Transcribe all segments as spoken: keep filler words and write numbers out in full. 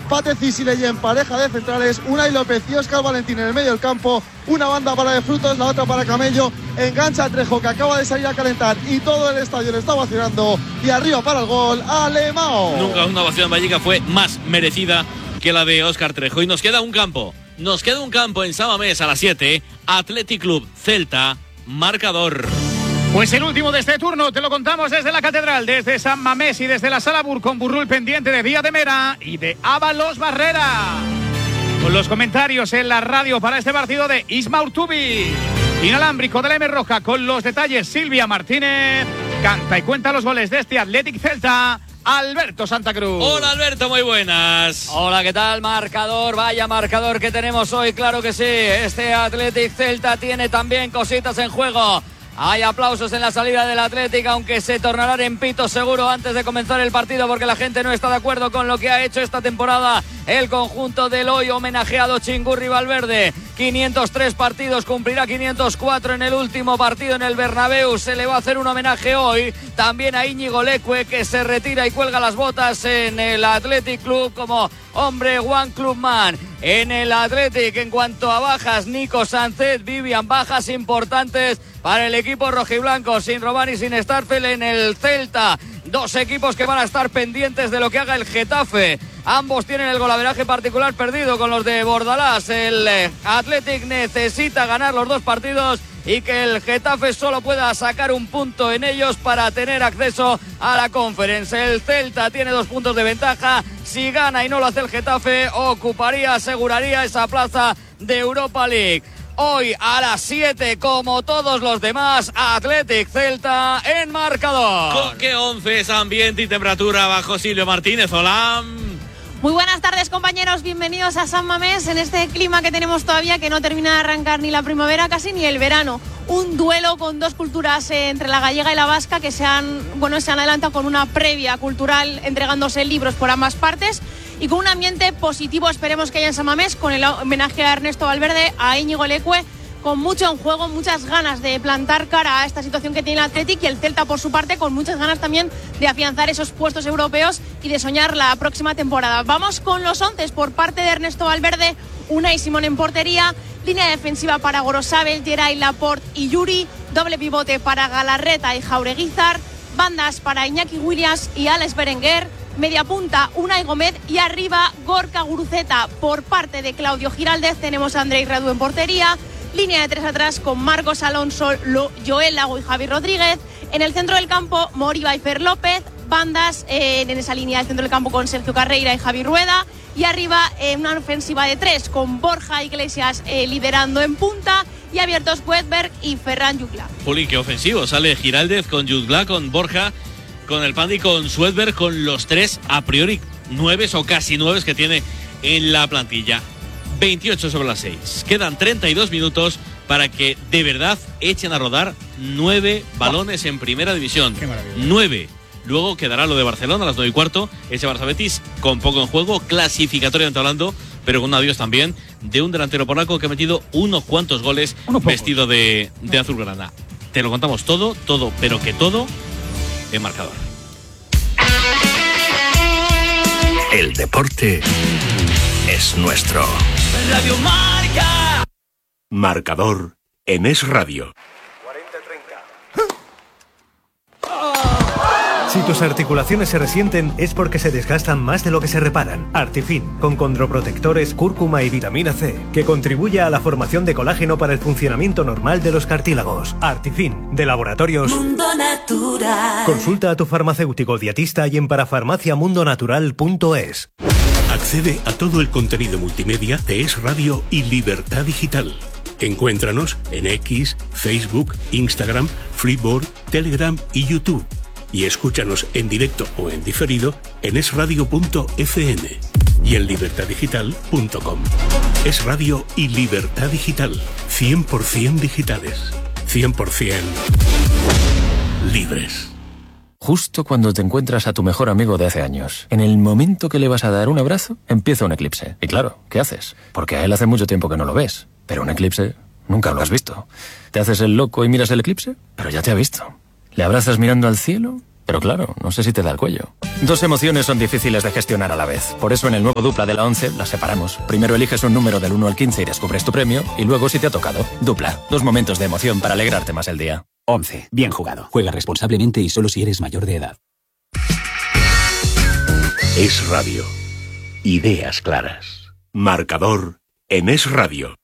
Pate Cisiley en pareja de centrales, Unai López y Óscar Valentín en el medio del campo, una banda para De Frutos, la otra para Camello, engancha a Trejo que acaba de salir a calentar y todo el estadio le está vacionando y arriba para el gol, Alemão. Nunca una ovación vallica fue más merecida que la de Óscar Trejo. Y nos queda un campo, nos queda un campo en San Mamés a las siete, Athletic Club Celta, marcador. Pues el último de este turno te lo contamos desde la Catedral, desde San Mamés y desde la Sala Bur con Burrul pendiente de Díaz de Mera y de Ábalos Barrera. Con los comentarios en la radio para este partido de Isma Urtubi. Inalámbrico de la M Roja con los detalles Silvia Martínez. Canta y cuenta los goles de este Athletic Celta, Alberto Santa Cruz. Hola Alberto, muy buenas. Hola, ¿qué tal? Marcador, vaya marcador que tenemos hoy, claro que sí. Este Athletic Celta tiene también cositas en juego. Hay aplausos en la salida del Athletic, aunque se tornarán en pito seguro antes de comenzar el partido porque la gente no está de acuerdo con lo que ha hecho esta temporada el conjunto del hoy homenajeado Chingurri Valverde. quinientos tres partidos, cumplirá quinientos cuatro en el último partido en el Bernabéu. Se le va a hacer un homenaje hoy también a Íñigo Leque, que se retira y cuelga las botas en el Athletic Club como hombre One Club Man. En el Athletic, en cuanto a bajas, Nico Sánchez, Vivian, bajas importantes para el equipo rojiblanco, sin Robán y sin Starfel. En el Celta, dos equipos que van a estar pendientes de lo que haga el Getafe. Ambos tienen el golaveraje particular perdido con los de Bordalás. El Athletic necesita ganar los dos partidos y que el Getafe solo pueda sacar un punto en ellos para tener acceso a la Conference. El Celta tiene dos puntos de ventaja. Si gana y no lo hace el Getafe, ocuparía, aseguraría esa plaza de Europa League. Hoy a las siete, como todos los demás, Athletic Celta en marcador. ¿Con qué once es ambiente y temperatura bajo Silvio Martínez? Hola. Muy buenas tardes, compañeros, bienvenidos a San Mamés en este clima que tenemos todavía, que no termina de arrancar ni la primavera casi ni el verano. Un duelo con dos culturas eh, entre la gallega y la vasca que se han, bueno, se han adelantado con una previa cultural entregándose libros por ambas partes y con un ambiente positivo, esperemos que haya en San Mamés, con el homenaje a Ernesto Valverde, a Íñigo Leque, con mucho en juego, muchas ganas de plantar cara a esta situación que tiene el Athletic, y el Celta por su parte con muchas ganas también de afianzar esos puestos europeos y de soñar la próxima temporada. Vamos con los once por parte de Ernesto Valverde. Unai Simón en portería, línea defensiva para Gorosabel, Geray, Laporte y Yuri, doble pivote para Galarreta y Jaureguizar, bandas para Iñaki Williams y Alex Berenguer, media punta Unai Gómez y arriba Gorka Guruceta. Por parte de Claudio Giraldez tenemos a Andrei Radu en portería, línea de tres atrás con Marcos Alonso, Joel Lago y Javi Rodríguez. En el centro del campo, Moriba y Fer López. Bandas eh, en esa línea del centro del campo con Sergio Carreira y Javi Rueda. Y arriba eh, una ofensiva de tres con Borja Iglesias eh, liderando en punta. Y abiertos Wedberg y Ferran Jutgla. Juli, qué ofensivo. Sale Giraldez con Jutgla, con Borja, con el Pandi, con Swedberg, con los tres a priori nueves o casi nueves que tiene en la plantilla. veintiocho sobre las seis. Quedan treinta y dos minutos para que de verdad echen a rodar nueve balones en primera división. Qué maravilla. Nueve. Luego quedará lo de Barcelona a las nueve y cuarto. Ese Barça Betis con poco en juego, clasificatoriamente hablando, pero con un adiós también de un delantero polaco que ha metido unos cuantos goles vestido de, de azulgrana. Te lo contamos todo, todo, pero que todo en marcador. El deporte es nuestro. Radio Marca. Marcador en Es Radio. Si tus articulaciones se resienten es porque se desgastan más de lo que se reparan. Artifin, con condroprotectores, cúrcuma y vitamina C, que contribuye a la formación de colágeno para el funcionamiento normal de los cartílagos. Artifin, de Laboratorios Mundo Natural. Consulta a tu farmacéutico dietista y en parafarmacia mundo natural punto es. Accede a todo el contenido multimedia de Es Radio y Libertad Digital. Encuéntranos en X, Facebook, Instagram, Freeboard, Telegram y YouTube. Y escúchanos en directo o en diferido en es radio punto efe eme y en libertad digital punto com. Es Radio y Libertad Digital, cien por ciento digitales, cien por ciento libres. Justo cuando te encuentras a tu mejor amigo de hace años, en el momento que le vas a dar un abrazo, empieza un eclipse. Y claro, ¿qué haces? Porque a él hace mucho tiempo que no lo ves. Pero un eclipse nunca lo has visto. ¿Te haces el loco y miras el eclipse? Pero ya te ha visto. ¿Le abrazas mirando al cielo? Pero claro, no sé si te da el cuello. Dos emociones son difíciles de gestionar a la vez. Por eso en el nuevo Dupla de la once las separamos. Primero eliges un número del uno al quince y descubres tu premio. Y luego si te ha tocado. Dupla. Dos momentos de emoción para alegrarte más el día. once. Bien jugado. Juega responsablemente y solo si eres mayor de edad. Es Radio. Ideas claras. Marcador en Es Radio.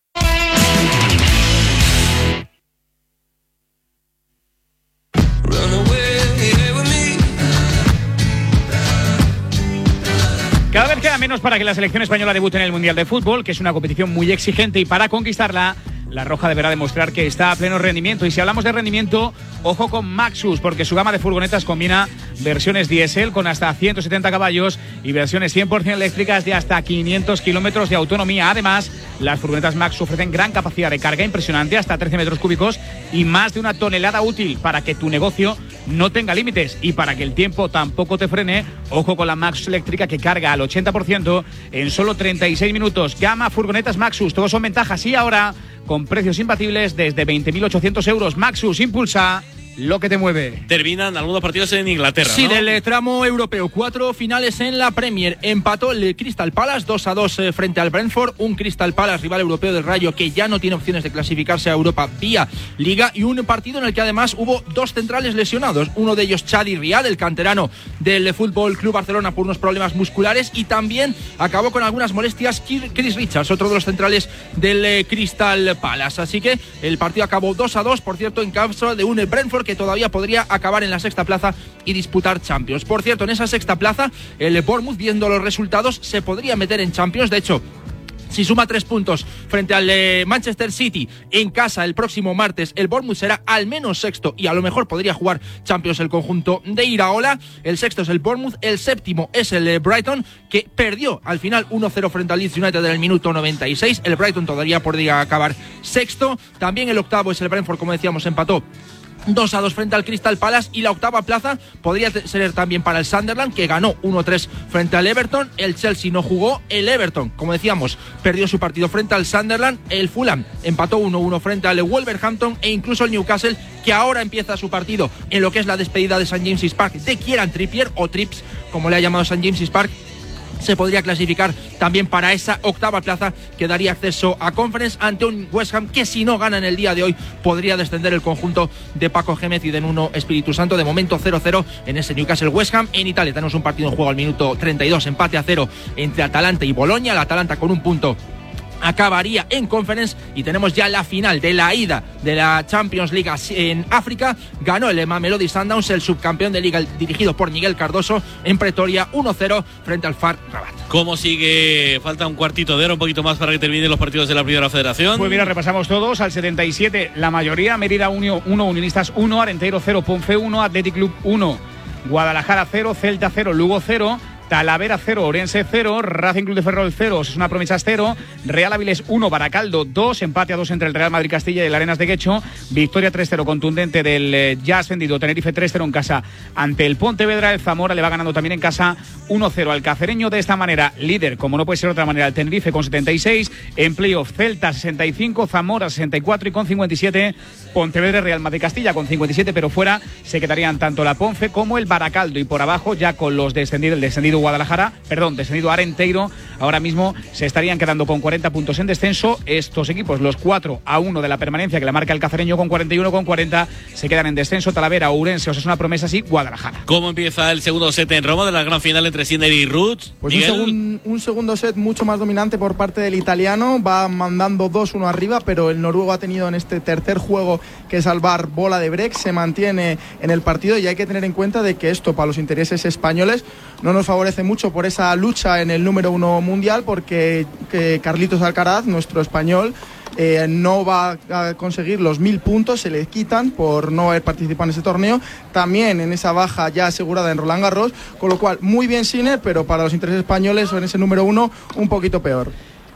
Cada vez queda menos para que la selección española debute en el Mundial de Fútbol, que es una competición muy exigente, y para conquistarla, la roja deberá demostrar que está a pleno rendimiento. Y si hablamos de rendimiento, ojo con Maxus, porque su gama de furgonetas combina versiones diésel con hasta ciento setenta caballos y versiones cien por ciento eléctricas de hasta quinientos kilómetros de autonomía. Además, las furgonetas Maxus ofrecen gran capacidad de carga impresionante, hasta trece metros cúbicos y más de una tonelada útil, para que tu negocio no tenga límites y para que el tiempo tampoco te frene. Ojo con la Maxus eléctrica, que carga al ochenta por ciento en solo treinta y seis minutos. Gama furgonetas Maxus, todos son ventajas, y ahora con precios imbatibles desde veinte mil ochocientos euros. Maxus, impulsa lo que te mueve. Terminan algunos partidos en Inglaterra, Sí, ¿no? del tramo europeo. Cuatro finales en la Premier. Empató el Crystal Palace dos a dos eh, frente al Brentford. Un Crystal Palace, rival europeo del Rayo, que ya no tiene opciones de clasificarse a Europa vía Liga. Y un partido en el que además hubo dos centrales lesionados. Uno de ellos, Chadi Riad, el canterano del Fútbol Club Barcelona, por unos problemas musculares. Y también acabó con algunas molestias Chris Richards, otro de los centrales del eh, Crystal Palace. Así que el partido acabó dos a dos, por cierto, en causa de un Brentford que todavía podría acabar en la sexta plaza y disputar Champions. Por cierto, en esa sexta plaza, el Bournemouth, viendo los resultados, se podría meter en Champions. De hecho, si suma tres puntos frente al eh, Manchester City en casa el próximo martes, el Bournemouth será al menos sexto y a lo mejor podría jugar Champions el conjunto de Iraola. El sexto es el Bournemouth, el séptimo es el eh, Brighton, que perdió al final uno cero frente al Leeds United en el minuto noventa y seis. El Brighton todavía podría acabar sexto. También el octavo es el Brentford, como decíamos, empató dos a dos frente al Crystal Palace, y la octava plaza podría ser también para el Sunderland, que ganó uno tres frente al Everton. El Chelsea no jugó, el Everton, como decíamos, perdió su partido frente al Sunderland. El Fulham empató uno uno frente al Wolverhampton, e incluso el Newcastle, que ahora empieza su partido en lo que es la despedida de Saint James's Park de Kieran Trippier, o Trips, como le ha llamado Saint James's Park, se podría clasificar también para esa octava plaza que daría acceso a Conference ante un West Ham que, si no gana en el día de hoy, podría descender el conjunto de Paco Gémez y de Nuno Espíritu Santo. De momento cero cero en ese Newcastle West Ham. En Italia tenemos un partido en juego al minuto treinta y dos, empate a cero entre Atalanta y Boloña. El Atalanta con un punto acabaría en Conference, y tenemos ya la final de la ida de la Champions League en África. Ganó el Mamelodi Sundowns, el subcampeón de liga dirigido por Miguel Cardoso, en Pretoria uno cero frente al F A R Rabat. ¿Cómo sigue? Falta un cuartito de hora, un poquito más para que terminen los partidos de la Primera Federación. Pues mira, repasamos todos. Al setenta y siete, la mayoría: Mérida uno, Unionistas uno, Arenteiro cero, Ponfe uno, Athletic Club uno, Guadalajara cero, Celta cero, Lugo cero, Talavera cero, Orense cero, Racing Club de Ferrol cero, Osasuna Promesas cero, Real Avilés uno, Baracaldo dos, empate a dos entre el Real Madrid Castilla y el Arenas de Guecho, victoria tres cero contundente del eh, ya ascendido Tenerife tres cero en casa ante el Pontevedra. El Zamora le va ganando también en casa uno cero al Cacereño. De esta manera, líder, como no puede ser de otra manera, el Tenerife con setenta y seis, en playoff Celta sesenta y cinco, Zamora sesenta y cuatro, y con cincuenta y siete Pontevedra y Real Madrid Castilla con cincuenta y siete, pero fuera se quedarían tanto la Ponfe como el Baracaldo, y por abajo ya con los descendidos, el descendido Guadalajara, perdón, descendido Arenteiro, ahora mismo se estarían quedando con cuarenta puntos en descenso. Estos equipos, los cuatro a uno de la permanencia que la marca el Cacereño con cuarenta y uno, con cuarenta se quedan en descenso Talavera, Ourense, Osasuna Promesas y Guadalajara. ¿Cómo empieza el segundo set en Roma de la gran final entre Sinner y Roots? Pues un, segun, un segundo set mucho más dominante por parte del italiano, va mandando dos uno arriba, pero el noruego ha tenido en este tercer juego que salvar bola de break, se mantiene en el partido, y hay que tener en cuenta de que esto para los intereses españoles no nos favorece mucho por esa lucha en el número uno mundial, porque que Carlitos Alcaraz, nuestro español, Eh, no va a conseguir los mil puntos, se le quitan por no haber participado en ese torneo, también en esa baja ya asegurada en Roland Garros, con lo cual muy bien Sinner, pero para los intereses españoles o en ese número uno un poquito peor.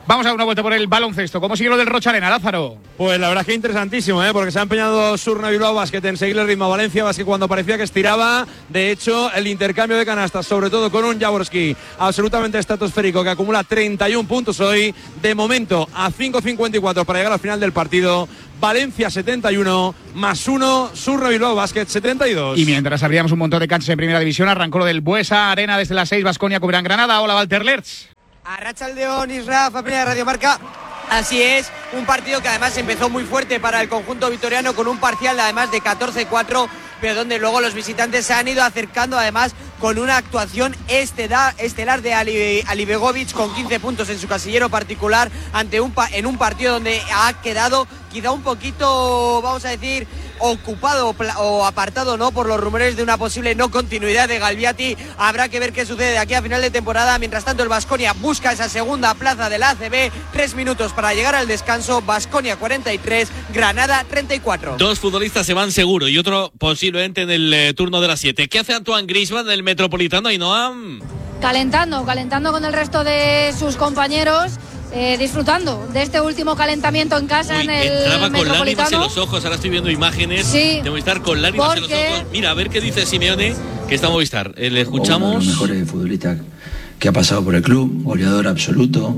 Vamos a dar una vuelta por el baloncesto. ¿Cómo sigue lo del Rochorena, Lázaro? Pues la verdad es que interesantísimo, ¿eh? Porque se ha empeñado Surna Bilbao Basket en seguir el ritmo a Valencia Basket cuando parecía que estiraba. De hecho, el intercambio de canastas, sobre todo con un Jaworski absolutamente estratosférico que acumula treinta y uno puntos hoy. De momento, a cinco cincuenta y cuatro para llegar al final del partido. Valencia setenta y uno, más uno, Surna Bilbao Basket setenta y dos. Y mientras abríamos un montón de canchas en primera división, arrancó lo del Buesa Arena desde las seis, Baskonia con Gran Granada. Hola, Walter Lerch. Arratsaldeon, Israel, familia de Radio Marca. Así es, un partido que además empezó muy fuerte para el conjunto vitoriano con un parcial además de catorce cuatro, pero donde luego los visitantes se han ido acercando además con una actuación estelar, estelar de Ali, Ali Begovic con quince puntos en su casillero particular ante un, en un partido donde ha quedado quizá un poquito, vamos a decir, ocupado o apartado, ¿no?, por los rumores de una posible no continuidad de Galbiati. Habrá que ver qué sucede de aquí a final de temporada. Mientras tanto, el Baskonia busca esa segunda plaza de la A C B. Tres minutos para llegar al descanso. Baskonia cuarenta y tres, Granada treinta y cuatro. Dos futbolistas se van seguro y otro posiblemente en el eh, turno de las siete. ¿Qué hace Antoine Griezmann del Metropolitano, Ainhoa? Calentando, calentando con el resto de sus compañeros. Eh, disfrutando de este último calentamiento en casa. Uy, en el entraba con lágrimas en Metropolitano. los ojos. Ahora estoy viendo imágenes Sí, de Movistar con lágrimas porque... en los ojos. Mira, a ver qué dice Simeone, que está en Movistar. Eh, le escuchamos. Uno de los mejores futbolistas que ha pasado por el club, goleador absoluto,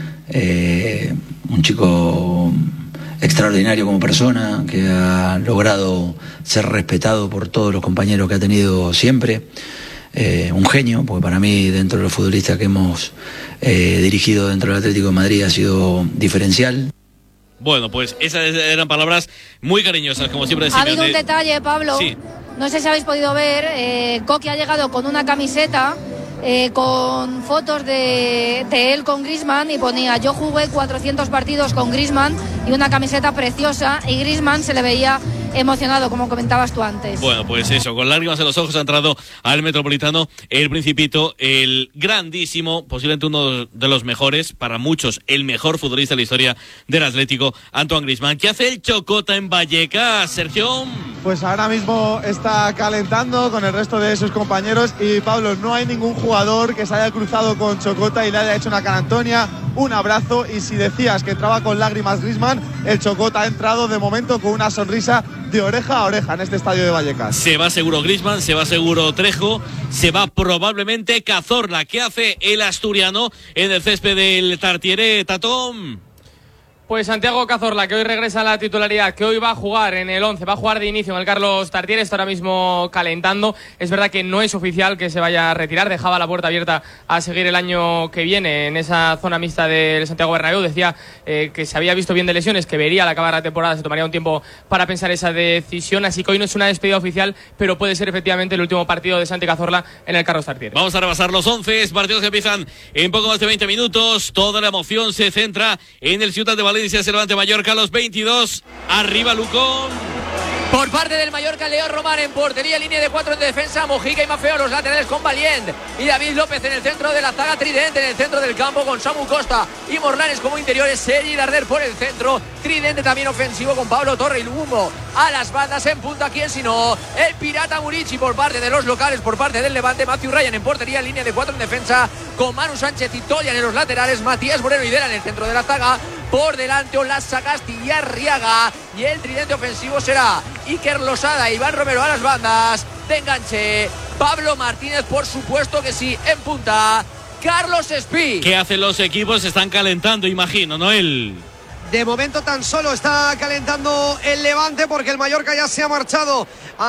eh, un chico extraordinario como persona, que ha logrado ser respetado por todos los compañeros que ha tenido siempre. Eh, un genio, porque para mí, dentro de los futbolistas que hemos eh, dirigido dentro del Atlético de Madrid, ha sido diferencial. Bueno, pues esas eran palabras muy cariñosas, como siempre decimos. Ha habido un detalle, Pablo. Sí. No sé si habéis podido ver. Eh, Coqui ha llegado con una camiseta eh, con fotos de, de él con Griezmann y ponía: yo jugué cuatrocientos partidos con Griezmann, y una camiseta preciosa, y Griezmann se le veía emocionado, como comentabas tú antes. Bueno, pues eso, con lágrimas en los ojos ha entrado al Metropolitano el Principito, el grandísimo, posiblemente uno de los mejores, para muchos el mejor futbolista de la historia del Atlético, Antoine Griezmann. ¿Qué hace el Chocota en Vallecas, Sergio? Pues ahora mismo está calentando con el resto de sus compañeros. Y Pablo, no hay ningún jugador que se haya cruzado con Chocota y le haya hecho una carantonia, un abrazo. Y si decías que entraba con lágrimas Griezmann, el Chocota ha entrado de momento con una sonrisa de oreja a oreja en este estadio de Vallecas. Se va seguro Griezmann, se va seguro Trejo, se va probablemente Cazorla. ¿Qué hace el asturiano en el césped del Tartiere, Tatón? Pues Santiago Cazorla, que hoy regresa a la titularidad, que hoy va a jugar en el once, va a jugar de inicio en el Carlos Tartiere, está ahora mismo calentando. Es verdad que no es oficial que se vaya a retirar, dejaba la puerta abierta a seguir el año que viene en esa zona mixta del Santiago Bernabéu. Decía eh, que se había visto bien de lesiones, que vería al acabar la temporada, se tomaría un tiempo para pensar esa decisión, así que hoy no es una despedida oficial, pero puede ser efectivamente el último partido de Santi Cazorla en el Carlos Tartiere. Vamos a repasar los once partidos que empiezan en poco más de veinte minutos. Toda la emoción se centra en el Ciutat de Valencia, es el Levante Mallorca a los veintidós. Arriba Lucón. Por parte del Mallorca, Leo Román en portería, línea de cuatro en defensa, Mojica y Mafeo, los laterales con Valiente y David López en el centro de la zaga, Tridente en el centro del campo con Samu Costa y Morlanes como interiores, Sergi Darder por el centro, Tridente también ofensivo con Pablo Torre y Lumbo a las bandas, en punta, quién si no, el Pirata Murici por parte de los locales, por parte del Levante, Matthew Ryan en portería, línea de cuatro en defensa con Manu Sánchez y Tolian en los laterales, Matías Moreno y Dera en el centro de la zaga, por delante Olas Sagasti y Arriaga, y el tridente ofensivo será Iker Losada, Iván Romero a las bandas, de enganche Pablo Martínez, por supuesto que sí, en punta Carlos Espí. ¿Qué hacen los equipos? Están calentando, imagino, ¿no? El... De momento tan solo está calentando el Levante, porque el Mallorca ya se ha marchado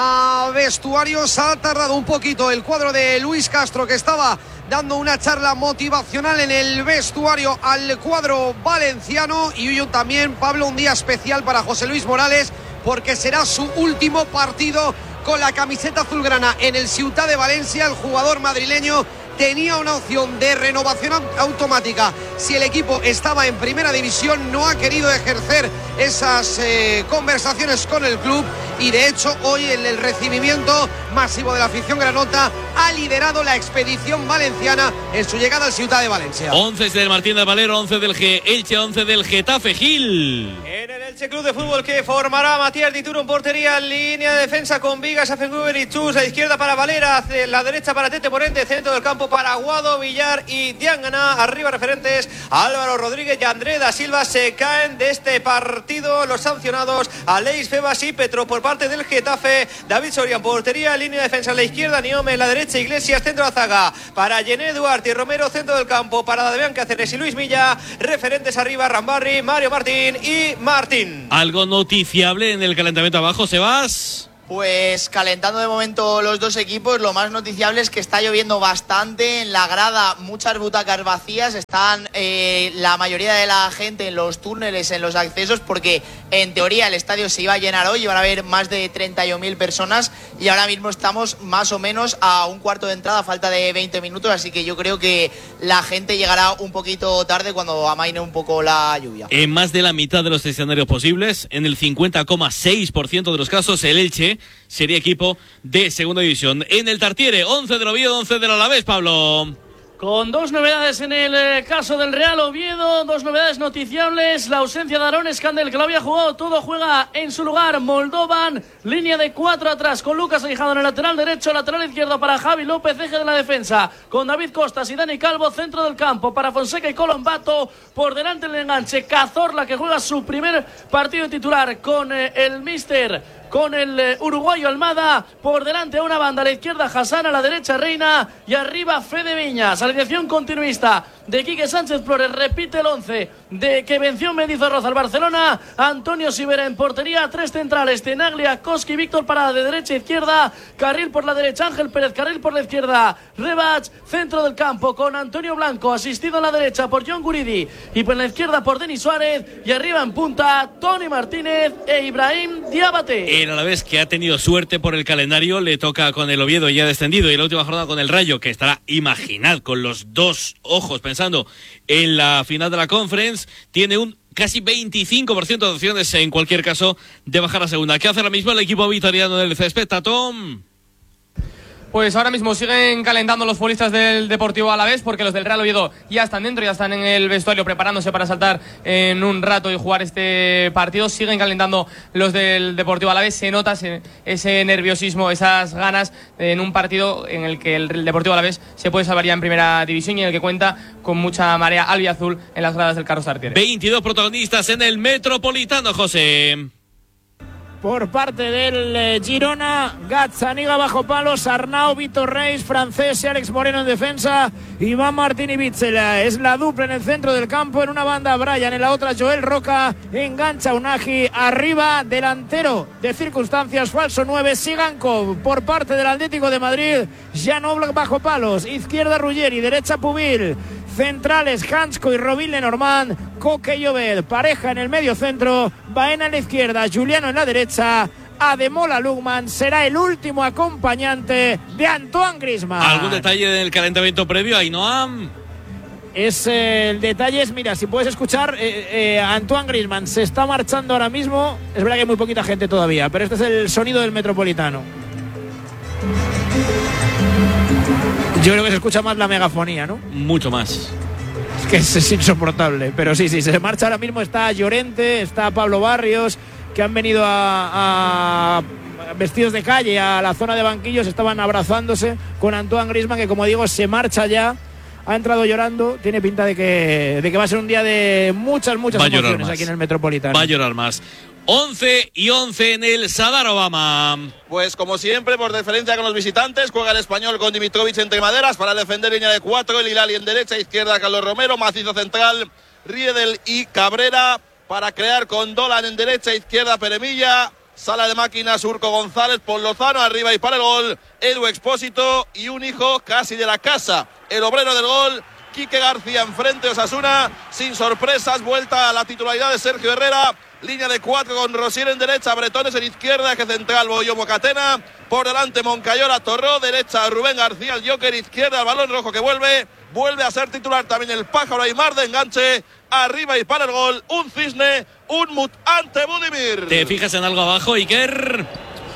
a vestuarios. Ha tardado un poquito el cuadro de Luis Castro, que estaba dando una charla motivacional en el vestuario al cuadro valenciano. Y hoy también, Pablo, un día especial para José Luis Morales, porque será su último partido con la camiseta azulgrana en el Ciutat de Valencia. El jugador madrileño tenía una opción de renovación automática si el equipo estaba en primera división, no ha querido ejercer esas eh, conversaciones con el club, y de hecho hoy en el recibimiento masivo de la afición granota ha liderado la expedición valenciana en su llegada al Ciutat de Valencia. once del Martín del Valero, once del G Elche, once del Getafe. Gil. En el Elche Club de Fútbol que formará Matías Dituro en portería, línea de defensa con Vigas, Affenhuber y Chus, a la izquierda para Valera, hacia la derecha para Tete Morente, centro del campo para Aguado, Villar y Diangana, arriba referentes Álvaro Rodríguez y André da Silva. Se caen de este partido los sancionados Aleix, Febas y Petro por parte del Getafe. David Soria en portería, línea de defensa a la izquierda, Niome en la derecha, Iglesias, centro de zaga para Yené Duarte y Romero, centro del campo para Damián Cáceres y Luis Milla, referentes arriba Rambarri, Mario Martín y Martín. Algo noticiable en el calentamiento abajo, Sebas. Pues calentando de momento los dos equipos, lo más noticiable es que está lloviendo bastante en la grada, muchas butacas vacías, están eh, la mayoría de la gente en los túneles, en los accesos, porque en teoría el estadio se iba a llenar hoy, iban a haber más de treinta y un mil personas y ahora mismo estamos más o menos a un cuarto de entrada, a falta de veinte minutos, así que yo creo que la gente llegará un poquito tarde cuando amaine un poco la lluvia. En más de la mitad de los escenarios posibles, en el cincuenta coma seis por ciento de los casos, el Elche sería equipo de segunda división. En el Tartiere, once del Oviedo, once del Alavés, Pablo. Con dos novedades en el eh, caso del Real Oviedo, dos novedades noticiables, la ausencia de Aaron Escandel, que lo había jugado todo, juega en su lugar Moldovan, línea de cuatro atrás con Lucas Aguijado en el lateral derecho, lateral izquierdo para Javi López, eje de la defensa, con David Costas y Dani Calvo, centro del campo para Fonseca y Colombato, por delante el enganche Cazorla, que juega su primer partido titular con eh, el míster, con el eh, uruguayo Almada, por delante a una banda, a la izquierda Hassan, a la derecha Reina y arriba Fede Viñas. Alineación continuista de Quique Sánchez Flores, repite el once de que venció Mendizorroza al Barcelona. Antonio Sivera en portería, tres centrales, Tenaglia, Koski, Víctor Parada de derecha a izquierda, carril por la derecha Ángel Pérez, carril por la izquierda Rebach, centro del campo con Antonio Blanco, asistido a la derecha por John Guridi y por la izquierda por Denis Suárez, y arriba en punta Tony Martínez e Ibrahim Diabate. El Alavés, que ha tenido suerte por el calendario, le toca con el Oviedo ya descendido, y la última jornada con el Rayo, que estará, imaginad, con los dos ojos pensando en la final de la Conference, tiene un casi veinticinco por ciento de opciones en cualquier caso de bajar a segunda. ¿Qué hace ahora mismo el equipo vitoriano del césped, Tom? Pues ahora mismo siguen calentando los futbolistas del Deportivo Alavés, porque los del Real Oviedo ya están dentro, ya están en el vestuario preparándose para saltar en un rato y jugar este partido. Siguen calentando los del Deportivo Alavés. Se nota ese, ese nerviosismo, esas ganas en un partido en el que el Deportivo Alavés se puede salvar ya en primera división y en el que cuenta con mucha marea albiazul en las gradas del Carlos Tartiere. veintidós protagonistas en el Metropolitano, José. Por parte del eh, Girona, Gazzaniga bajo palos, Arnau, Vitor Reis, Francés y Alex Moreno en defensa, Iván Martín y Bitzela. Es la dupla en el centro del campo, en una banda Brian, en la otra Joel Roca, engancha Unagi, arriba delantero de circunstancias, falso nueve, Sigankov. Por parte del Atlético de Madrid, Jan Oblak bajo palos, izquierda Ruggeri, derecha Pubil. Centrales, Hansko y Robin Lenormand, Coque y Obed, pareja en el medio centro, Baena en la izquierda, Juliano en la derecha, Ademola Lugman será el último acompañante de Antoine Griezmann. ¿Algún detalle del calentamiento previo, Ainhoa? Es eh, el detalle es, mira, si puedes escuchar, eh, eh, Antoine Griezmann se está marchando ahora mismo, es verdad que hay muy poquita gente todavía, pero este es el sonido del Metropolitano. Yo creo que se escucha más la megafonía, ¿no? Mucho más. Es que es, es insoportable. Pero sí, sí, se marcha ahora mismo. Está Llorente, está Pablo Barrios, que han venido a, a vestidos de calle a la zona de banquillos. Estaban abrazándose con Antoine Griezmann, que como digo, se marcha ya. Ha entrado llorando. Tiene pinta de que, de que va a ser un día de muchas, muchas va emociones aquí en el Metropolitano. Va a llorar más. once y once en el Sadar Obama. Pues como siempre, por deferencia con los visitantes, juega el Español con Dimitrovic entre maderas para defender línea de cuatro, el Hilali en derecha, izquierda Carlos Romero, macizo central Riedel y Cabrera para crear con Dolan en derecha, izquierda Peremilla, sala de máquinas Urco González, Paul Lozano, arriba y para el gol Edu Expósito y un hijo casi de la casa, el obrero del gol, Quique García enfrente, Osasuna, sin sorpresas, vuelta a la titularidad de Sergio Herrera. Línea de cuatro con Rosier en derecha, Bretones en izquierda, eje central Boyo Mocatena, por delante Moncayola, Torró, derecha Rubén García, el Joker, izquierda el balón rojo que vuelve, vuelve a ser titular también el Pájaro Aimar de enganche, arriba y para el gol, un cisne, un mut ante Budimir. ¿Te fijas en algo abajo, Iker?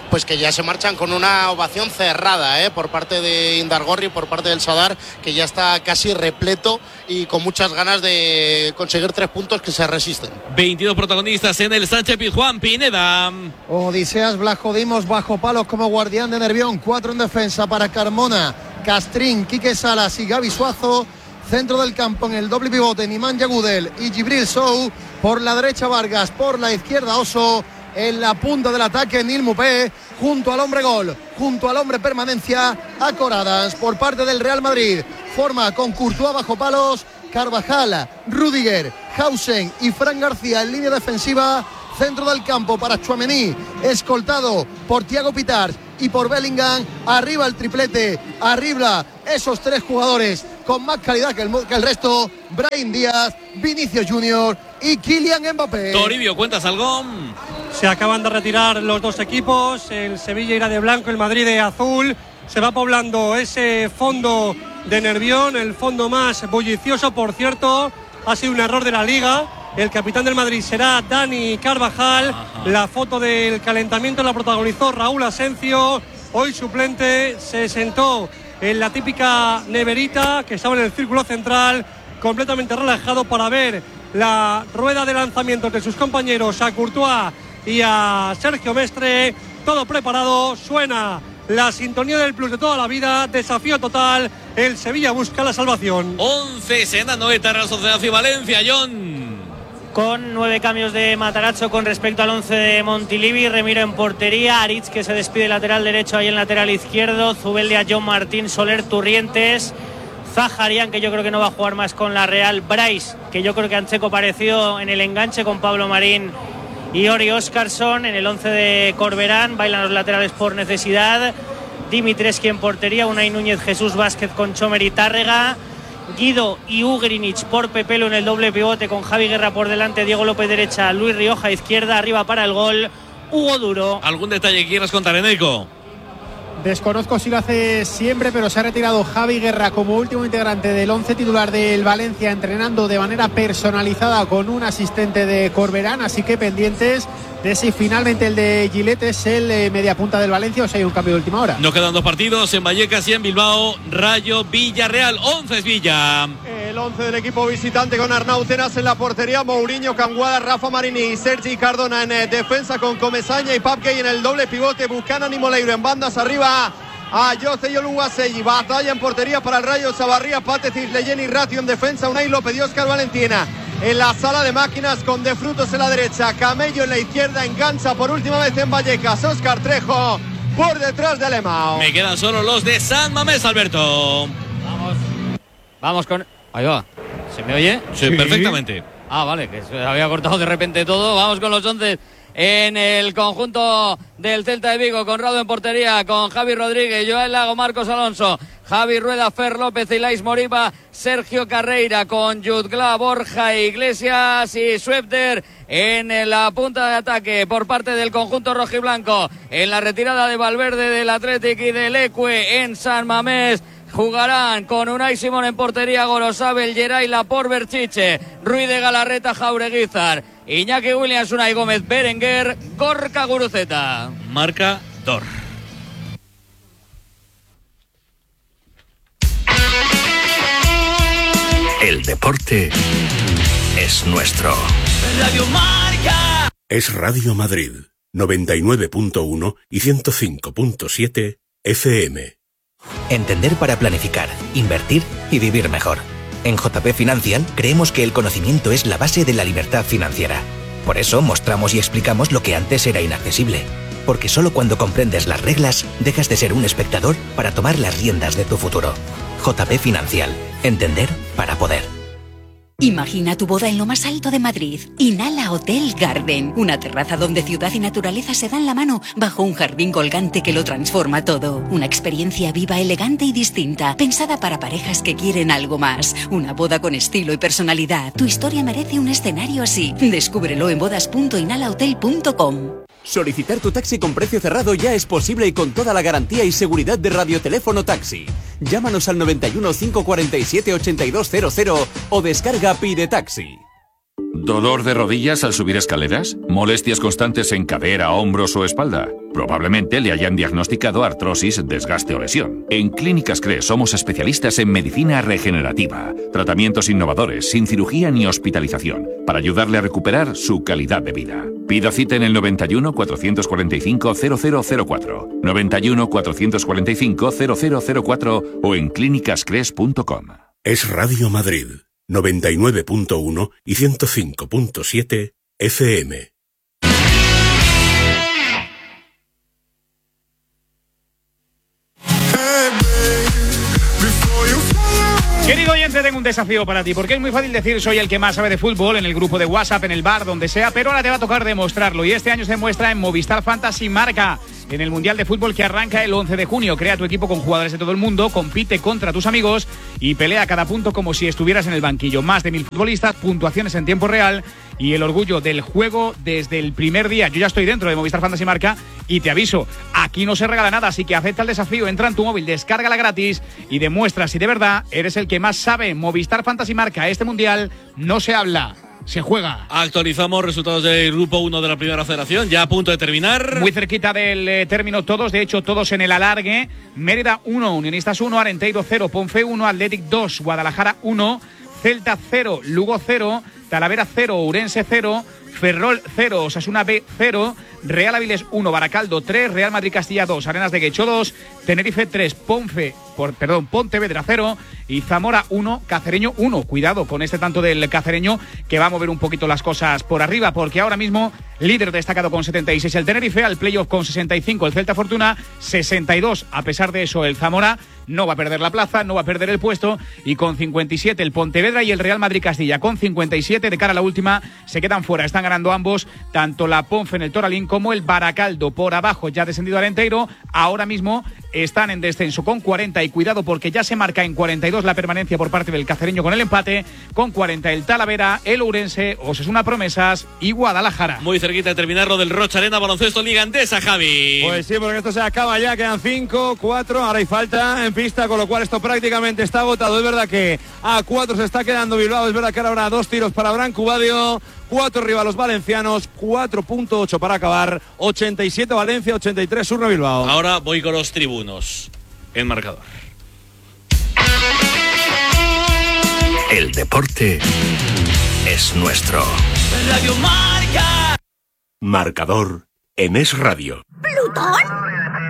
pues que ya se marchan con una ovación cerrada, ¿eh? Por parte de Indargorri, por parte del Sadar, que ya está casi repleto y con muchas ganas de conseguir tres puntos que se resisten. veintidós protagonistas en el Sánchez Pizjuán. Pineda. Odiseas Blascodimos bajo palos como guardián de Nervión. Cuatro en defensa para Carmona, Castrín, Quique Salas y Gaby Suazo. Centro del campo en el doble pivote Nimán Yagudel y Gibril Sou. Por la derecha Vargas, por la izquierda Oso. En la punta del ataque Nil Mupé, junto al hombre gol, junto al hombre permanencia, Acoradas por parte del Real Madrid. Forma con Courtois bajo palos, Carvajal, Rudiger, Hausen y Fran García en línea defensiva. Centro del campo para Tchouaméni, escoltado por Thiago Pitars y por Bellingham. Arriba el triplete, arriba esos tres jugadores con más calidad que el, que el resto. Brahim Díaz, Vinicius Junior y Kylian Mbappé. Toribio, ¿cuentas algo? Se acaban de retirar los dos equipos, el Sevilla irá de blanco, el Madrid de azul. Se va poblando ese fondo de Nervión, el fondo más bullicioso. Por cierto, ha sido un error de la Liga. El capitán del Madrid será Dani Carvajal. Ajá. La foto del calentamiento la protagonizó Raúl Asencio. Hoy suplente, se sentó en la típica neverita que estaba en el círculo central, completamente relajado para ver la rueda de lanzamiento de sus compañeros, a Courtois y a Sergio Mestre. Todo preparado, suena la sintonía del plus de toda la vida, desafío total, el Sevilla busca la salvación. once, Sena, Noeta, Real Sociedad y Valencia, John. Con nueve cambios de Matarazzo con respecto al once de Montilivi. Remiro en portería, Aritz que se despide lateral derecho, ahí en lateral izquierdo, Zubeldia, John Martín, Soler, Turrientes, Zaharian, que yo creo que no va a jugar más con la Real, Bryce, que yo creo que Ancheco parecido en el enganche con Pablo Marín y Ori Óscarsson. En el once de Corberán bailan los laterales por necesidad, Dimitreski en portería, Unai Núñez, Jesús Vázquez con Chomer y Tárrega, Guido y Ugrinic por Pepelo en el doble pivote con Javi Guerra por delante, Diego López derecha, Luis Rioja izquierda, arriba para el gol Hugo Duro. ¿Algún detalle que quieras contar, Enrico? Desconozco si lo hace siempre, pero se ha retirado Javi Guerra como último integrante del once titular del Valencia, entrenando de manera personalizada con un asistente de Corberán, así que pendientes de si finalmente el de Gillette es el eh, mediapunta del Valencia o si hay un cambio de última hora. Nos quedan dos partidos en Vallecas y en Bilbao. Rayo Villarreal, once es Villa. El once del equipo visitante con Arnau Tenas en la portería, Mourinho, Canguada, Rafa Marini y Sergi Cardona en eh, defensa con Comesaña y Papkey en el doble pivote, Buchanan y Moleiro en bandas, arriba a Jose Yoluwaseyi. Batalla en portería para el Rayo, Chavarría, Patecis, Leyen y Ratio en defensa, Unai López y Óscar Valentina en la sala de máquinas con De Frutos en la derecha, Camello en la izquierda, engancha por última vez en Vallecas, Óscar Trejo por detrás de Alemão. Me quedan solo los de San Mamés, Alberto. Vamos, vamos con... Ahí va, ¿se me oye? Sí, sí, perfectamente. Ah, vale, que se había cortado de repente todo. Vamos con los once en el conjunto del Celta de Vigo, Conrado en portería, con Javi Rodríguez, Joel Lago, Marcos Alonso, Javi Rueda, Fer López, Ilais Moriba, Sergio Carreira, con Jutgla, Borja Iglesias y Schwebter en la punta de ataque por parte del conjunto rojiblanco. En la retirada de Valverde, del Athletic y del Ecue en San Mamés jugarán con Unai Simón en portería, Gorosabel, Geray, Laporte, Berchiche, Ruiz de Galarreta, Jaureguizar, Iñaki Williams, Unai Gómez, Berenguer, Gorka Guruceta. Marca Dor. El deporte es nuestro. Radio Marca. Es Radio Madrid, noventa y nueve punto uno y ciento cinco punto siete F M. Entender para planificar, invertir y vivir mejor. En J P Financial creemos que el conocimiento es la base de la libertad financiera. Por eso mostramos y explicamos lo que antes era inaccesible. Porque solo cuando comprendes las reglas dejas de ser un espectador para tomar las riendas de tu futuro. J P Financial. Entender para poder. Imagina tu boda en lo más alto de Madrid. Inhala Hotel Garden. Una terraza donde ciudad y naturaleza se dan la mano bajo un jardín colgante que lo transforma todo. Una experiencia viva, elegante y distinta. Pensada para parejas que quieren algo más. Una boda con estilo y personalidad. Tu historia merece un escenario así. Descúbrelo en bodas punto inhalahotel punto com. Solicitar tu taxi con precio cerrado ya es posible y con toda la garantía y seguridad de Radioteléfono Taxi. Llámanos al noventa y uno, cinco cuarenta y siete, ochenta y dos cero cero o descarga Pide Taxi. ¿Dolor de rodillas al subir escaleras? ¿Molestias constantes en cadera, hombros o espalda? Probablemente le hayan diagnosticado artrosis, desgaste o lesión. En Clínicas Cres somos especialistas en medicina regenerativa. Tratamientos innovadores, sin cirugía ni hospitalización, para ayudarle a recuperar su calidad de vida. Pida cita en el noventa y uno, cuatrocientos cuarenta y cinco, cero cero cero cuatro, noventa y uno, cuatrocientos cuarenta y cinco, cero cero cero cuatro o en clínicas cres punto com. Es Radio Madrid, noventa y nueve punto uno y ciento cinco punto siete F M. Querido oyente, tengo un desafío para ti, porque es muy fácil decir soy el que más sabe de fútbol en el grupo de WhatsApp, en el bar, donde sea, pero ahora te va a tocar demostrarlo, y este año se demuestra en Movistar Fantasy Marca, en el Mundial de Fútbol que arranca el once de junio. Crea tu equipo con jugadores de todo el mundo, compite contra tus amigos y pelea cada punto como si estuvieras en el banquillo. Más de mil futbolistas, puntuaciones en tiempo real y el orgullo del juego desde el primer día. Yo ya estoy dentro de Movistar Fantasy Marca y te aviso, aquí no se regala nada, así que acepta el desafío, entra en tu móvil, descárgala gratis y demuestra si de verdad eres el que más sabe. Movistar Fantasy Marca, este Mundial no se habla, se juega. Actualizamos resultados del grupo uno de la primera federación, ya a punto de terminar. Muy cerquita del eh, término todos, de hecho todos en el alargue. Mérida uno, Unionistas uno, Arenteiro cero, Ponfe uno, Athletic dos, Guadalajara uno, Celta cero, Lugo cero, Talavera cero, Ourense cero, Ferrol cero, Osasuna B cero, Real Avilés uno, Baracaldo tres, Real Madrid Castilla dos, Arenas de Guecho dos, Tenerife tres, Ponfe, por, perdón, Pontevedra cero y Zamora uno, Cacereño uno. Cuidado con este tanto del Cacereño que va a mover un poquito las cosas por arriba, porque ahora mismo líder destacado con setenta y seis el Tenerife, al playoff con sesenta y cinco el Celta Fortuna, sesenta y dos. A pesar de eso el Zamora no va a perder la plaza, no va a perder el puesto, y con cincuenta y siete el Pontevedra y el Real Madrid Castilla con cincuenta y siete de cara a la última se quedan fuera. Están ganando ambos, tanto la Ponfe en el Toralín como el Baracaldo. Por abajo ya descendido Arenteiro, ahora mismo están en descenso con cuarenta, y cuidado porque ya se marca en cuarenta y dos la permanencia por parte del Cacereño con el empate, con cuarenta el Talavera, el Ourense, Osasuna Promesas y Guadalajara. Muy cerquita de terminar lo del Rocha Arena, baloncesto Liga Endesa, Javi. Pues sí, porque esto se acaba ya, quedan cinco, cuatro, ahora hay falta en pista, con lo cual esto prácticamente está agotado. Es verdad que a cuatro se está quedando Bilbao, es verdad que ahora habrá dos tiros para Branco Badio, cuatro arriba los valencianos, cuatro punto ocho para acabar, ochenta y siete Valencia, ochenta y tres Surno Bilbao. Ahora voy con los tribunos, el marcador. El deporte es nuestro. Radio Marca. Marcador en Es Radio. ¿Plutón?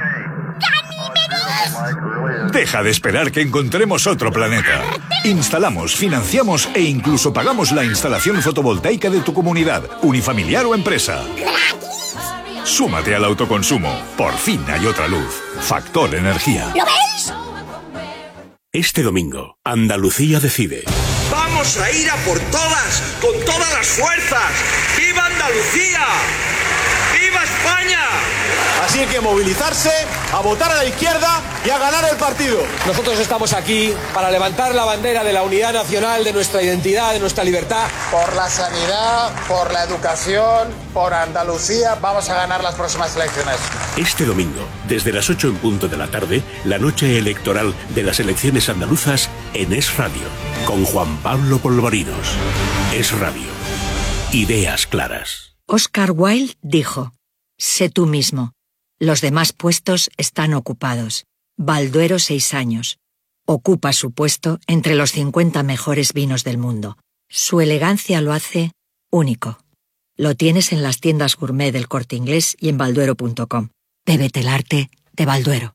Deja de esperar que encontremos otro planeta. Instalamos, financiamos e incluso pagamos la instalación fotovoltaica de tu comunidad, unifamiliar o empresa. Súmate al autoconsumo. Por fin hay otra luz. Factor Energía. ¿Lo veis? Este domingo, Andalucía decide. Vamos a ir a por todas, con todas las fuerzas. ¡Viva Andalucía! ¡Viva España! Así que movilizarse, a votar a la izquierda y a ganar el partido. Nosotros estamos aquí para levantar la bandera de la unidad nacional, de nuestra identidad, de nuestra libertad. Por la sanidad, por la educación, por Andalucía, vamos a ganar las próximas elecciones. Este domingo, desde las ocho en punto de la tarde, la noche electoral de las elecciones andaluzas en Es Radio, con Juan Pablo Polvorinos. Es Radio. Ideas claras. Oscar Wilde dijo: sé tú mismo. Los demás puestos están ocupados. Balduero seis años. Ocupa su puesto entre los cincuenta mejores vinos del mundo. Su elegancia lo hace único. Lo tienes en las tiendas gourmet del Corte Inglés y en balduero punto com. Bébete el arte de Balduero.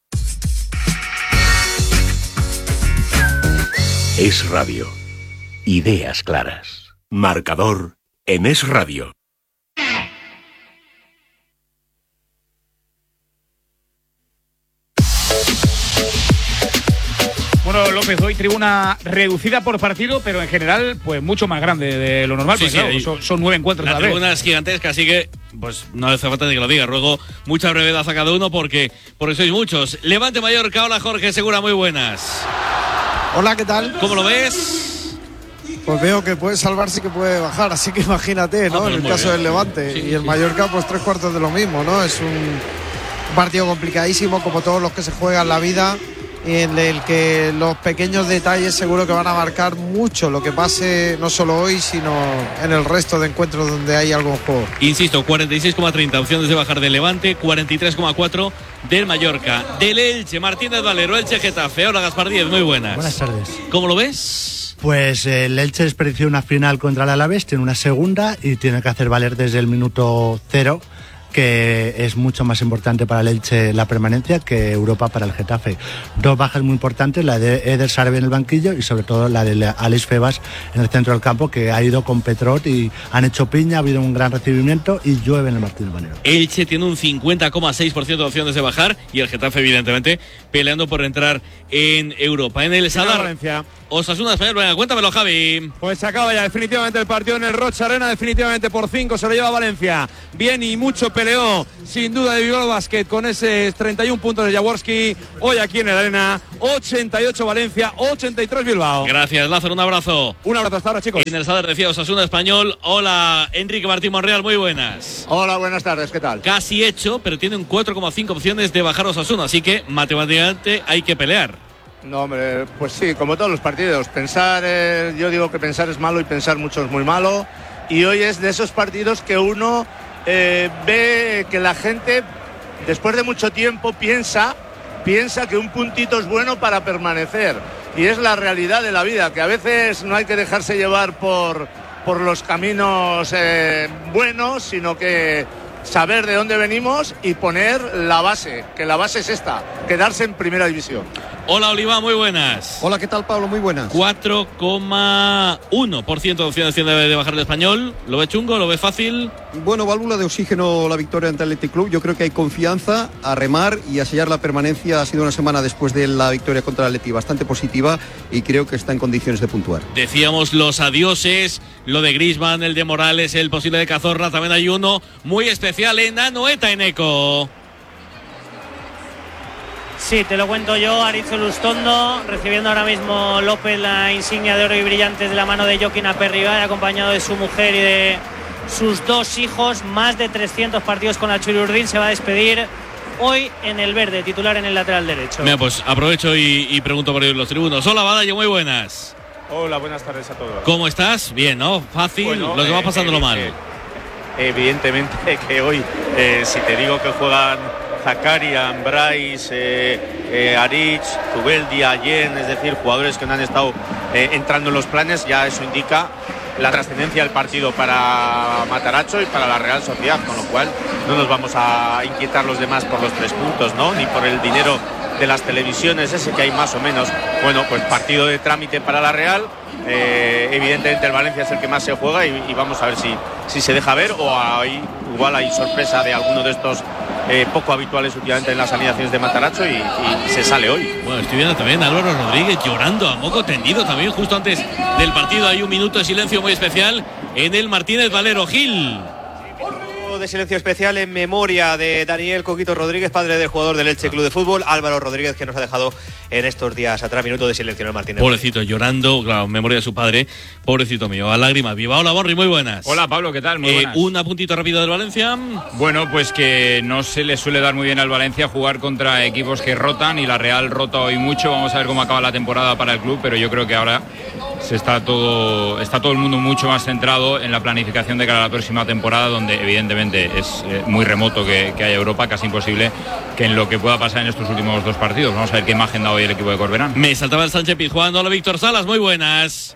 Es Radio. Ideas claras. Marcador en Es Radio. Bueno, López, hoy tribuna reducida por partido, pero en general, pues mucho más grande de lo normal. Sí, pues, sí, claro, son, son nueve encuentros. La a la tribuna vez. es gigantesca, así que pues no hace falta ni que lo diga. Ruego mucha brevedad a cada uno porque, porque sois muchos. Levante Mallorca, hola Jorge Segura, muy buenas. Hola, ¿qué tal? ¿Cómo lo ves? Pues veo que puede salvarse y que puede bajar, así que imagínate, ¿no? Ah, en el muy caso bien. del Levante. Sí, y el sí. Mallorca, pues tres cuartos de lo mismo, ¿no? Es un partido complicadísimo, como todos los que se juegan en la vida. en el que los pequeños detalles seguro que van a marcar mucho lo que pase no solo hoy, sino en el resto de encuentros donde hay algo en juego. Insisto, cuarenta y seis coma treinta opciones de bajar del Levante, cuarenta y tres coma cuatro del Mallorca, del Elche, Martínez Valero, Elche Getafe. Hola Gaspar Díez, muy buenas. Buenas tardes. ¿Cómo lo ves? Pues eh, el Elche desperdició una final contra el Alavés, tiene una segunda y tiene que hacer valer desde el minuto cero, que es mucho más importante para el Elche la permanencia que Europa para el Getafe. Dos bajas muy importantes, la de Eder Sarabia en el banquillo y sobre todo la de Alex Febas en el centro del campo, que ha ido con Petrot y han hecho piña, ha habido un gran recibimiento y llueve en el Martínez Valero. Elche tiene un cincuenta coma seis por ciento de opciones de bajar y el Getafe evidentemente peleando por entrar en Europa. En el Sadar, Osasuna Español, venga, cuéntamelo, Javi. Pues se acaba ya definitivamente el partido en el Rocha Arena, definitivamente por cinco se lo lleva Valencia. Bien y mucho peleó, sin duda, de Bilbao Basket con ese treinta y uno puntos de Jaworski. Hoy aquí en el Arena, ochenta y ocho Valencia, ochenta y tres Bilbao. Gracias, Lázaro, un abrazo. Un abrazo hasta ahora, chicos. En el Sadar decía Osasuna Español. Hola, Enrique Martín Monreal, muy buenas. Hola, buenas tardes, ¿qué tal? Casi hecho, pero tiene un cuatro coma cinco opciones de bajar Osasuna, así que matemáticamente hay que pelear. No, hombre, pues sí, como todos los partidos. Pensar, eh, yo digo que pensar es malo y pensar mucho es muy malo. Y hoy es de esos partidos que uno eh, ve que la gente, después de mucho tiempo, piensa, piensa que un puntito es bueno para permanecer. Y es la realidad de la vida, que a veces no hay que dejarse llevar por, por los caminos eh, buenos, sino que saber de dónde venimos y poner la base, que la base es esta, quedarse en primera división. Hola, Oliva, muy buenas. Hola, ¿qué tal, Pablo? Muy buenas. cuatro coma uno por ciento de opciones tiene de bajar el Español. ¿Lo ve chungo? ¿Lo ve fácil? Bueno, válvula de oxígeno la victoria ante el Athletic Club. Yo creo que hay confianza a remar y a sellar la permanencia. Ha sido una semana después de la victoria contra el Athletic bastante positiva y creo que está en condiciones de puntuar. Decíamos los adioses, lo de Griezmann, el de Morales, el posible de Cazorla. También hay uno muy especial en Anoeta, Eneco. Sí, te lo cuento yo, Aritz Lustondo, recibiendo ahora mismo López la insignia de oro y brillantes de la mano de Joaquín Aperribay, acompañado de su mujer y de sus dos hijos. Más de trescientos partidos con la Churiurdin, se va a despedir hoy en el verde, titular en el lateral derecho. Mira, pues aprovecho y, y pregunto por ellos los tribunos. Hola, Badallo, muy buenas. Hola, buenas tardes a todos. ¿Cómo estás? Bien, ¿no? Fácil, bueno, lo que eh, va pasándolo eh, mal. Eh, evidentemente que hoy, eh, si te digo que juegan Zakarian, Bryce, eh, eh, Aritz, Zubeldia, Yen, es decir, jugadores que no han estado eh, entrando en los planes, ya eso indica la trascendencia del partido para Matarazzo y para la Real Sociedad, con lo cual no nos vamos a inquietar los demás por los tres puntos, ¿no? Ni por el dinero de las televisiones, ese que hay más o menos. Bueno, pues partido de trámite para la Real. Eh, evidentemente el Valencia es el que más se juega y, y vamos a ver si, si se deja ver o hay, igual hay sorpresa de alguno de estos eh, poco habituales últimamente en las alineaciones de Matarazzo y, y se sale hoy. Bueno, estoy viendo también a Álvaro Rodríguez llorando a moco tendido también justo antes del partido. Hay un minuto de silencio muy especial en el Martínez Valero. Gil. De silencio especial en memoria de Daniel Coquito Rodríguez, padre del jugador del Elche Club de Fútbol, Álvaro Rodríguez, que nos ha dejado en estos días atrás. Minuto de silencio en el Martínez. Pobrecito, llorando, claro, en memoria de su padre. Pobrecito mío, a lágrimas viva. Hola, Borri, muy buenas. Hola, Pablo, ¿qué tal? Muy eh, buenas. Un apuntito rápido del Valencia. Bueno, pues que no se le suele dar muy bien al Valencia jugar contra equipos que rotan y la Real rota hoy mucho. Vamos a ver cómo acaba la temporada para el club, pero yo creo que ahora se está todo está todo el mundo mucho más centrado en la planificación de cara a la próxima temporada, donde evidentemente es eh, muy remoto que, que haya Europa, casi imposible que en lo que pueda pasar en estos últimos dos partidos. Vamos a ver qué imagen da hoy el equipo de Corberán. Me saltaba el Sánchez Pizjuán. Hola, Víctor Salas, muy buenas.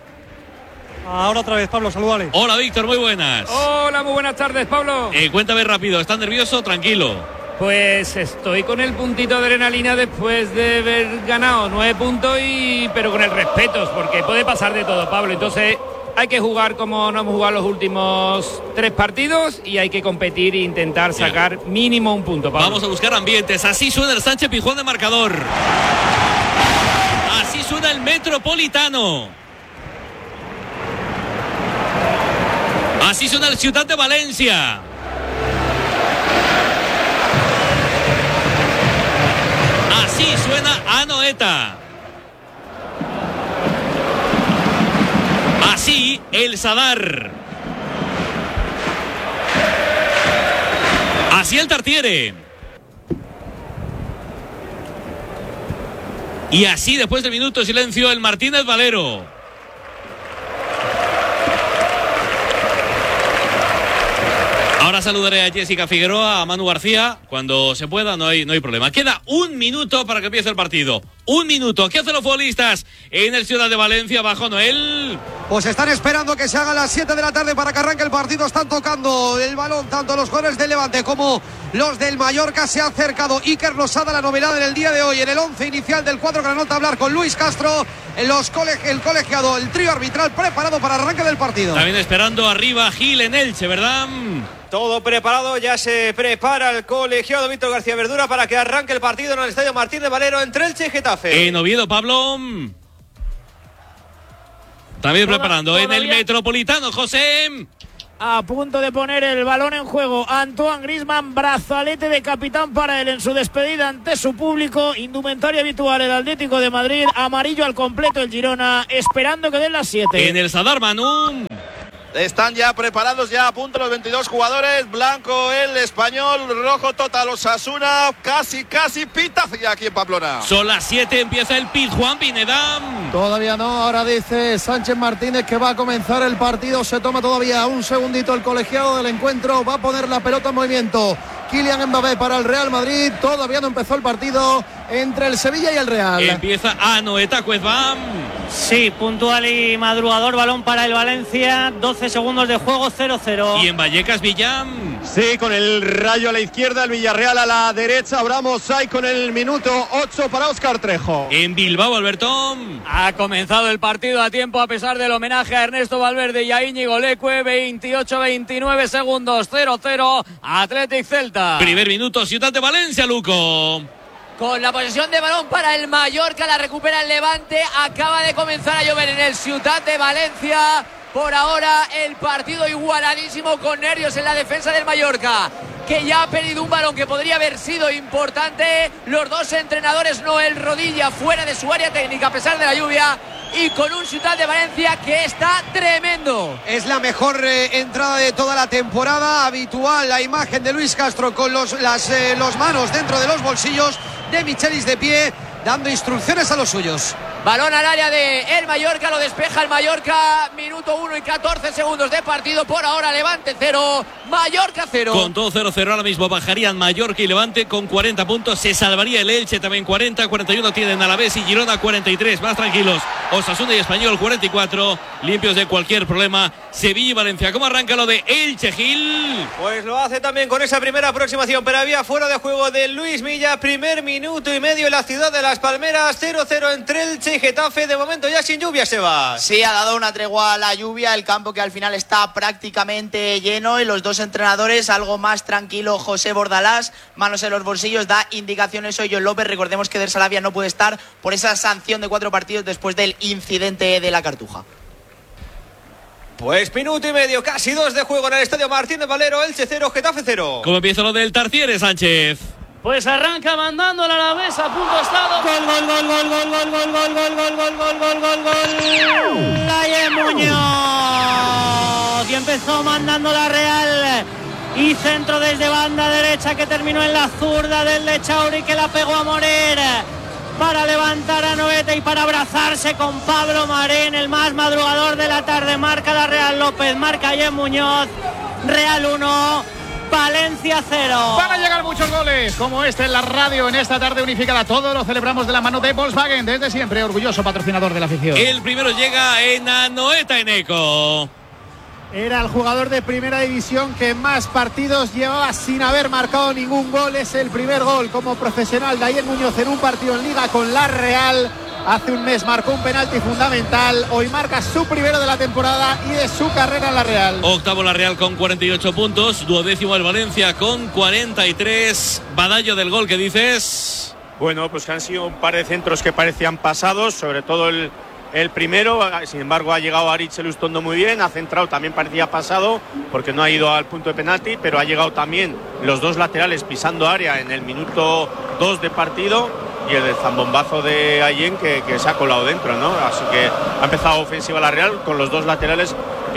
Ahora otra vez, Pablo, saludale. Hola, Víctor, muy buenas. Hola, muy buenas tardes, Pablo. Eh, cuéntame rápido, ¿estás nervioso? Tranquilo. Pues estoy con el puntito de adrenalina después de haber ganado nueve puntos, y pero con el respeto, porque puede pasar de todo, Pablo. Entonces hay que jugar como no hemos jugado los últimos tres partidos y hay que competir e intentar sacar Bien. mínimo un punto, Pablo. Vamos a buscar ambientes. Así suena el Sánchez Pizjuán de marcador. Así suena el Metropolitano. Así suena el Ciutat de Valencia. Así suena Anoeta. Así el Sadar. Así el Tartiere. Y así, después del minuto de silencio, el Martínez Valero. Ahora saludaré a Jessica Figueroa, a Manu García, cuando se pueda, no hay, no hay problema. Queda un minuto para que empiece el partido. Un minuto. ¿Qué hacen los futbolistas en el Ciudad de Valencia? Bajo Noel. Pues están esperando que se haga a las siete de la tarde para que arranque el partido. Están tocando el balón tanto los jugadores del Levante como los del Mallorca. Se ha acercado Iker Losada, la novedad en el día de hoy, en el once inicial del cuadro granota, a hablar con Luis Castro, en los coleg- el colegiado, el trío arbitral preparado para el arranque del partido. También esperando arriba Gil en Elche, ¿verdad? Todo preparado, ya se prepara el colegiado Víctor García Verdura para que arranque el partido en el Estadio Martínez Valero entre Elche y Getafe. En Oviedo, Pablo. También Toda, preparando en el Metropolitano, José. A punto de poner el balón en juego Antoine Griezmann, brazalete de capitán para él en su despedida ante su público. Indumentaria habitual el Atlético de Madrid, amarillo al completo el Girona, esperando que den las siete. En el Sadar, Manu. Están ya preparados, ya a punto los veintidós jugadores. Blanco el español, rojo total Osasuna. Casi, casi pita ya aquí en Pamplona. Son las siete, empieza el pit. Juan Pineda. Todavía no, ahora dice Sánchez Martínez que va a comenzar el partido. Se toma todavía un segundito el colegiado del encuentro. Va a poner la pelota en movimiento Kylian Mbappé para el Real Madrid. Todavía no empezó el partido entre el Sevilla y el Real. Empieza Anoeta Cuezbam. Sí, puntual y madrugador, balón para el Valencia, doce segundos de juego, cero cero. Y en Vallecas, Villam. Sí, con el Rayo a la izquierda, el Villarreal a la derecha. Abramos ahí con el minuto ocho para Óscar Trejo. En Bilbao, Albertón. Ha comenzado el partido a tiempo a pesar del homenaje a Ernesto Valverde y a Íñigo Leque. veintiocho veintinueve segundos, cero cero. Athletic Celta. Primer minuto, Ciudad de Valencia, Luco. Con la posesión de balón para el Mallorca, la recupera el Levante. Acaba de comenzar a llover en el Ciutat de Valencia. Por ahora el partido igualadísimo, con nervios en la defensa del Mallorca, que ya ha perdido un balón que podría haber sido importante. Los dos entrenadores, Noel Rodilla fuera de su área técnica a pesar de la lluvia, y con un Ciutat de Valencia que está tremendo. Es la mejor eh, entrada de toda la temporada. Habitual la imagen de Luis Castro con los, las eh, los manos dentro de los bolsillos, de Michelis de pie, dando instrucciones a los suyos. Balón al área de el Mallorca, lo despeja el Mallorca. Minuto uno y catorce segundos de partido. Por ahora Levante cero, Mallorca cero. Con todo cero cero ahora mismo bajarían Mallorca y Levante con cuarenta puntos. Se salvaría el Elche también cuarenta, cuarenta y uno tienen Alavés y Girona cuarenta y tres. Más tranquilos Osasuna y Español cuarenta y cuatro, limpios de cualquier problema Sevilla y Valencia. ¿Cómo arranca lo de Elche, Gil? Pues lo hace también con esa primera aproximación, pero había fuera de juego de Luis Milla. Primer minuto y medio en la ciudad de Las Palmeras, cero cero entre Elche y Getafe. De momento ya sin lluvia, se va. Sí, ha dado una tregua a la lluvia, el campo que al final está prácticamente lleno, y los dos entrenadores algo más tranquilo. José Bordalás, manos en los bolsillos, da indicaciones hoy John López. Recordemos que Der Salavia no puede estar por esa sanción de cuatro partidos después del incidente de la Cartuja. Pues minuto y medio, casi dos de juego en el Estadio Martínez Valero. Elche cero, Getafe cero. ¿Cómo empieza lo del Tartiere, Sánchez? Pues arranca mandando la Alavés, a punto estado. Gol, gol, gol, gol, gol, gol, gol, gol, gol, gol, gol, gol, gol, gol, gol. Laie Muñoz. Y empezó mandando la Real. Y centro desde banda derecha que terminó en la zurda del de Chauri, que la pegó a Morer para levantar a Noeta y para abrazarse con Pablo Marén, el más madrugador de la tarde. Marca la Real López, marca Laie Muñoz. Real uno, Valencia cero. Van a llegar muchos goles como este en la radio en esta tarde unificada. Todo lo celebramos de la mano de Volkswagen, desde siempre orgulloso patrocinador de la afición. El primero llega en Anoeta Eneco. Era el jugador de primera división que más partidos llevaba sin haber marcado ningún gol. Es el primer gol como profesional de Laie Muñoz en un partido en Liga con la Real. Hace un mes marcó un penalti fundamental. Hoy marca su primero de la temporada y de su carrera en la Real. Octavo la Real con cuarenta y ocho puntos. Duodécimo el Valencia con cuarenta y tres. Badallo del gol, ¿qué dices? Bueno, pues han sido un par de centros que parecían pasados, sobre todo el, el primero. Sin embargo, ha llegado Aritz Elustondo muy bien, ha centrado, también parecía pasado porque no ha ido al punto de penalti, pero ha llegado también los dos laterales pisando área en el minuto dos de partido. Y el zambombazo de Allen que, que se ha colado dentro, ¿no? Así que ha empezado ofensiva la Real con los dos laterales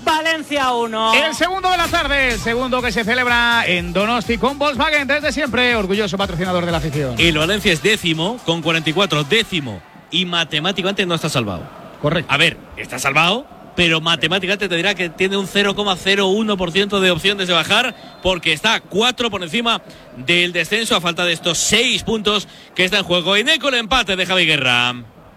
Valencia uno. El segundo de la tarde, el segundo que se celebra en Donosti con Volkswagen desde siempre, orgulloso patrocinador de la afición. El Valencia es décimo con cuarenta y cuatro, décimo, y matemáticamente no está salvado. Correcto. A ver, está salvado, pero matemáticamente te dirá que tiene un cero coma cero uno por ciento de opciones de bajar, porque está cuatro por encima del descenso a falta de estos seis puntos que está en juego. En eco el empate de Javi Guerra.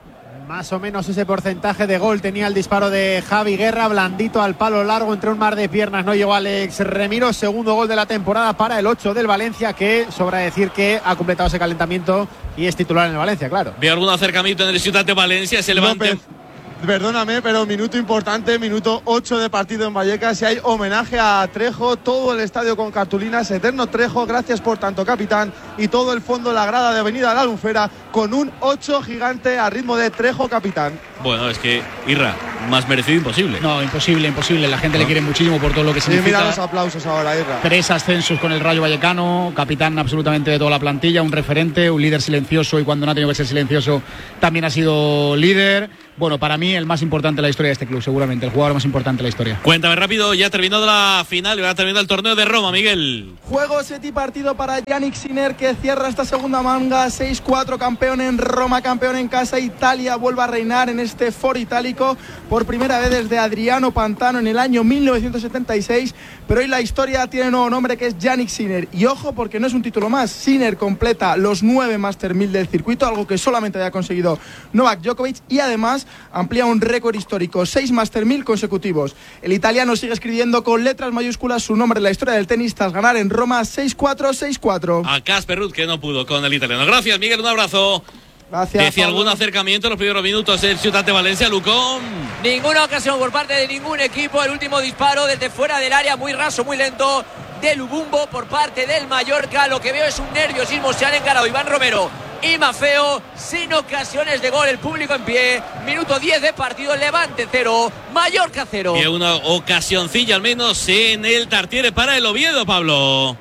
Más o menos ese porcentaje de gol tenía el disparo de Javi Guerra, blandito al palo largo entre un mar de piernas, no llegó Alex Remiro. Segundo gol de la temporada para el ocho del Valencia, que sobra decir que ha completado ese calentamiento y es titular en el Valencia, claro. Veo algún acercamiento en el Ciudad de Valencia, se levanta. López, perdóname, pero minuto importante, minuto ocho de partido en Vallecas, y hay homenaje a Trejo, todo el estadio con cartulinas, eterno Trejo, gracias por tanto capitán, y todo el fondo de la grada de Avenida La Albufera con un ocho gigante a ritmo de Trejo capitán. Bueno, es que, Irra, más merecido imposible. No, imposible, imposible. La gente ¿No? le quiere muchísimo por todo lo que Sí, significa. mira los aplausos ahora, Irra. Tres ascensos con el Rayo Vallecano, capitán absolutamente de toda la plantilla, un referente, un líder silencioso, y cuando no ha tenido que ser silencioso también ha sido líder. Bueno, para mí el más importante de la historia de este club, seguramente, el jugador más importante de la historia. Cuéntame rápido, ya ha terminado la final y va a terminar el torneo de Roma, Miguel. Juego set y partido para Yannick Sinner, que cierra esta segunda manga. Seis cuatro, campeón en Roma, campeón en casa. Italia vuelve a reinar en este foro itálico por primera vez desde Adriano Pantano en el año mil novecientos setenta y seis, pero hoy la historia tiene un nuevo nombre, que es Yannick Sinner. Y ojo, porque no es un título más. Sinner completa los nueve Master mil del circuito, algo que solamente había conseguido Novak Djokovic, y además amplía un récord histórico, seis Master mil consecutivos. El italiano sigue escribiendo con letras mayúsculas su nombre en la historia del tenis tras ganar en Roma seis cuatro, seis cuatro. A Casper Ruud, que no pudo con el italiano. Gracias, Miguel, un abrazo. Gracias. Decía algún acercamiento en los primeros minutos del Ciudad de Valencia, Lucón. Ninguna ocasión por parte de ningún equipo. El último disparo desde fuera del área, muy raso, muy lento, de Lubumbo por parte del Mallorca. Lo que veo es un nerviosismo. Se han encarado Iván Romero y Mafeo, sin ocasiones de gol. El público en pie. Minuto diez de partido. Levante cero, Mallorca cero. Y una ocasioncilla al menos en el Tartiere para el Oviedo, Pablo.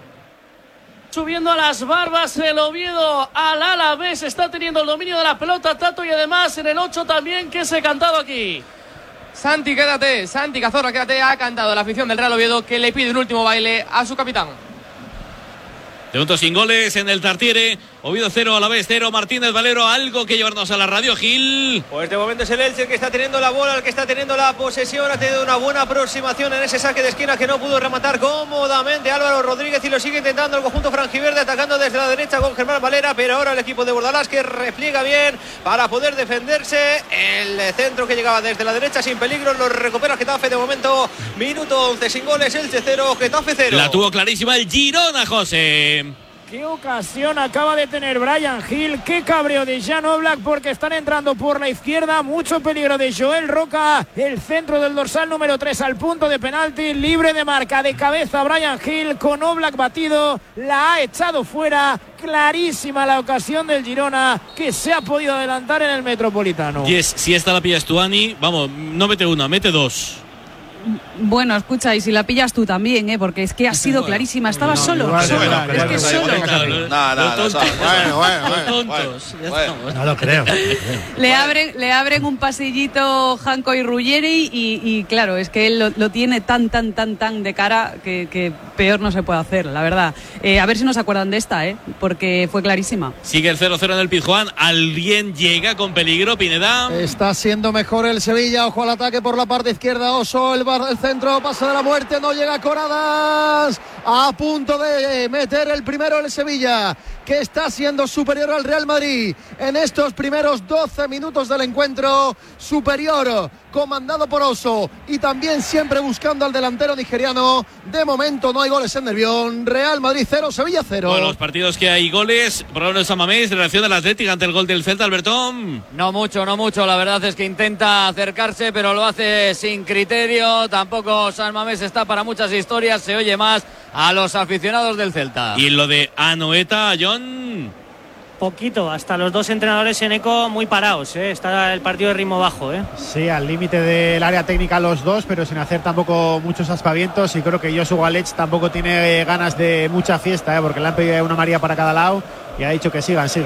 Subiendo a las barbas el Oviedo al Alavés, está teniendo el dominio de la pelota Tato, y además en el ocho también, que se ha cantado aquí. Santi, quédate, Santi Cazorla, quédate, ha cantado la afición del Real Oviedo, que le pide un último baile a su capitán. De puntos sin goles en el Tartiere. Oviedo cero, Alavés cero. Martínez Valero, algo que llevarnos a la radio, Gil. Pues de momento es el Elche el que está teniendo la bola, el que está teniendo la posesión. Ha tenido una buena aproximación en ese saque de esquina que no pudo rematar cómodamente Álvaro Rodríguez, y lo sigue intentando el conjunto franjiverde, atacando desde la derecha con Germán Valera. Pero ahora el equipo de Bordalás, que repliega bien para poder defenderse. El centro que llegaba desde la derecha sin peligro lo recupera Getafe. De momento, minuto once sin goles, Elche cero, Getafe cero. La tuvo clarísima el Girona, José. Qué ocasión acaba de tener Brian Hill, qué cabreo de Jan Oblak, porque están entrando por la izquierda, mucho peligro de Joel Roca, el centro del dorsal número tres al punto de penalti, libre de marca de cabeza Brian Hill, con Oblak batido, la ha echado fuera. Clarísima la ocasión del Girona, que se ha podido adelantar en el Metropolitano. Y es, si esta la pillas tú, Ani, vamos, no mete una, mete dos. Bueno, escucha, y si la pillas tú también, ¿eh? Porque es que ha sido clarísima. Estaba solo, solo. Es que solo. No, no, no, bueno, bueno, bueno. No lo creo. Le abren, le abren un pasillito Janko y Ruggeri, y, y claro, es que él lo, lo tiene tan, tan, tan, tan de cara que, que peor no se puede hacer, la verdad. Eh, a ver si nos acuerdan de esta, ¿eh? Porque fue clarísima. Sigue el cero cero en el Pizjuán. Alguien llega con peligro, Pineda. Está siendo mejor el Sevilla. Ojo al ataque por la parte izquierda. Oso, el el centro, pasa de la muerte, no llega Coradas, a punto de meter el primero el Sevilla, que está siendo superior al Real Madrid en estos primeros doce minutos del encuentro, superior, comandado por Oso, y también siempre buscando al delantero nigeriano. De momento no hay goles en Nervión. Real Madrid cero, Sevilla cero. Bueno, los partidos que hay goles, por ejemplo, San Mamés, reacción del Atlético ante el gol del Celta, Albertón. No mucho, no mucho, la verdad es que intenta acercarse, pero lo hace sin criterio. Tampoco San Mamés está para muchas historias, se oye más a los aficionados del Celta. Y lo de Anoeta, John. Poquito, hasta los dos entrenadores en eco muy parados, ¿eh? Está el partido de ritmo bajo, ¿eh? Sí, al límite del área técnica los dos, pero sin hacer tampoco muchos aspavientos, y creo que Josu Galech tampoco tiene ganas de mucha fiesta, ¿eh? Porque le han pedido una María para cada lado y ha dicho que sigan, sigan.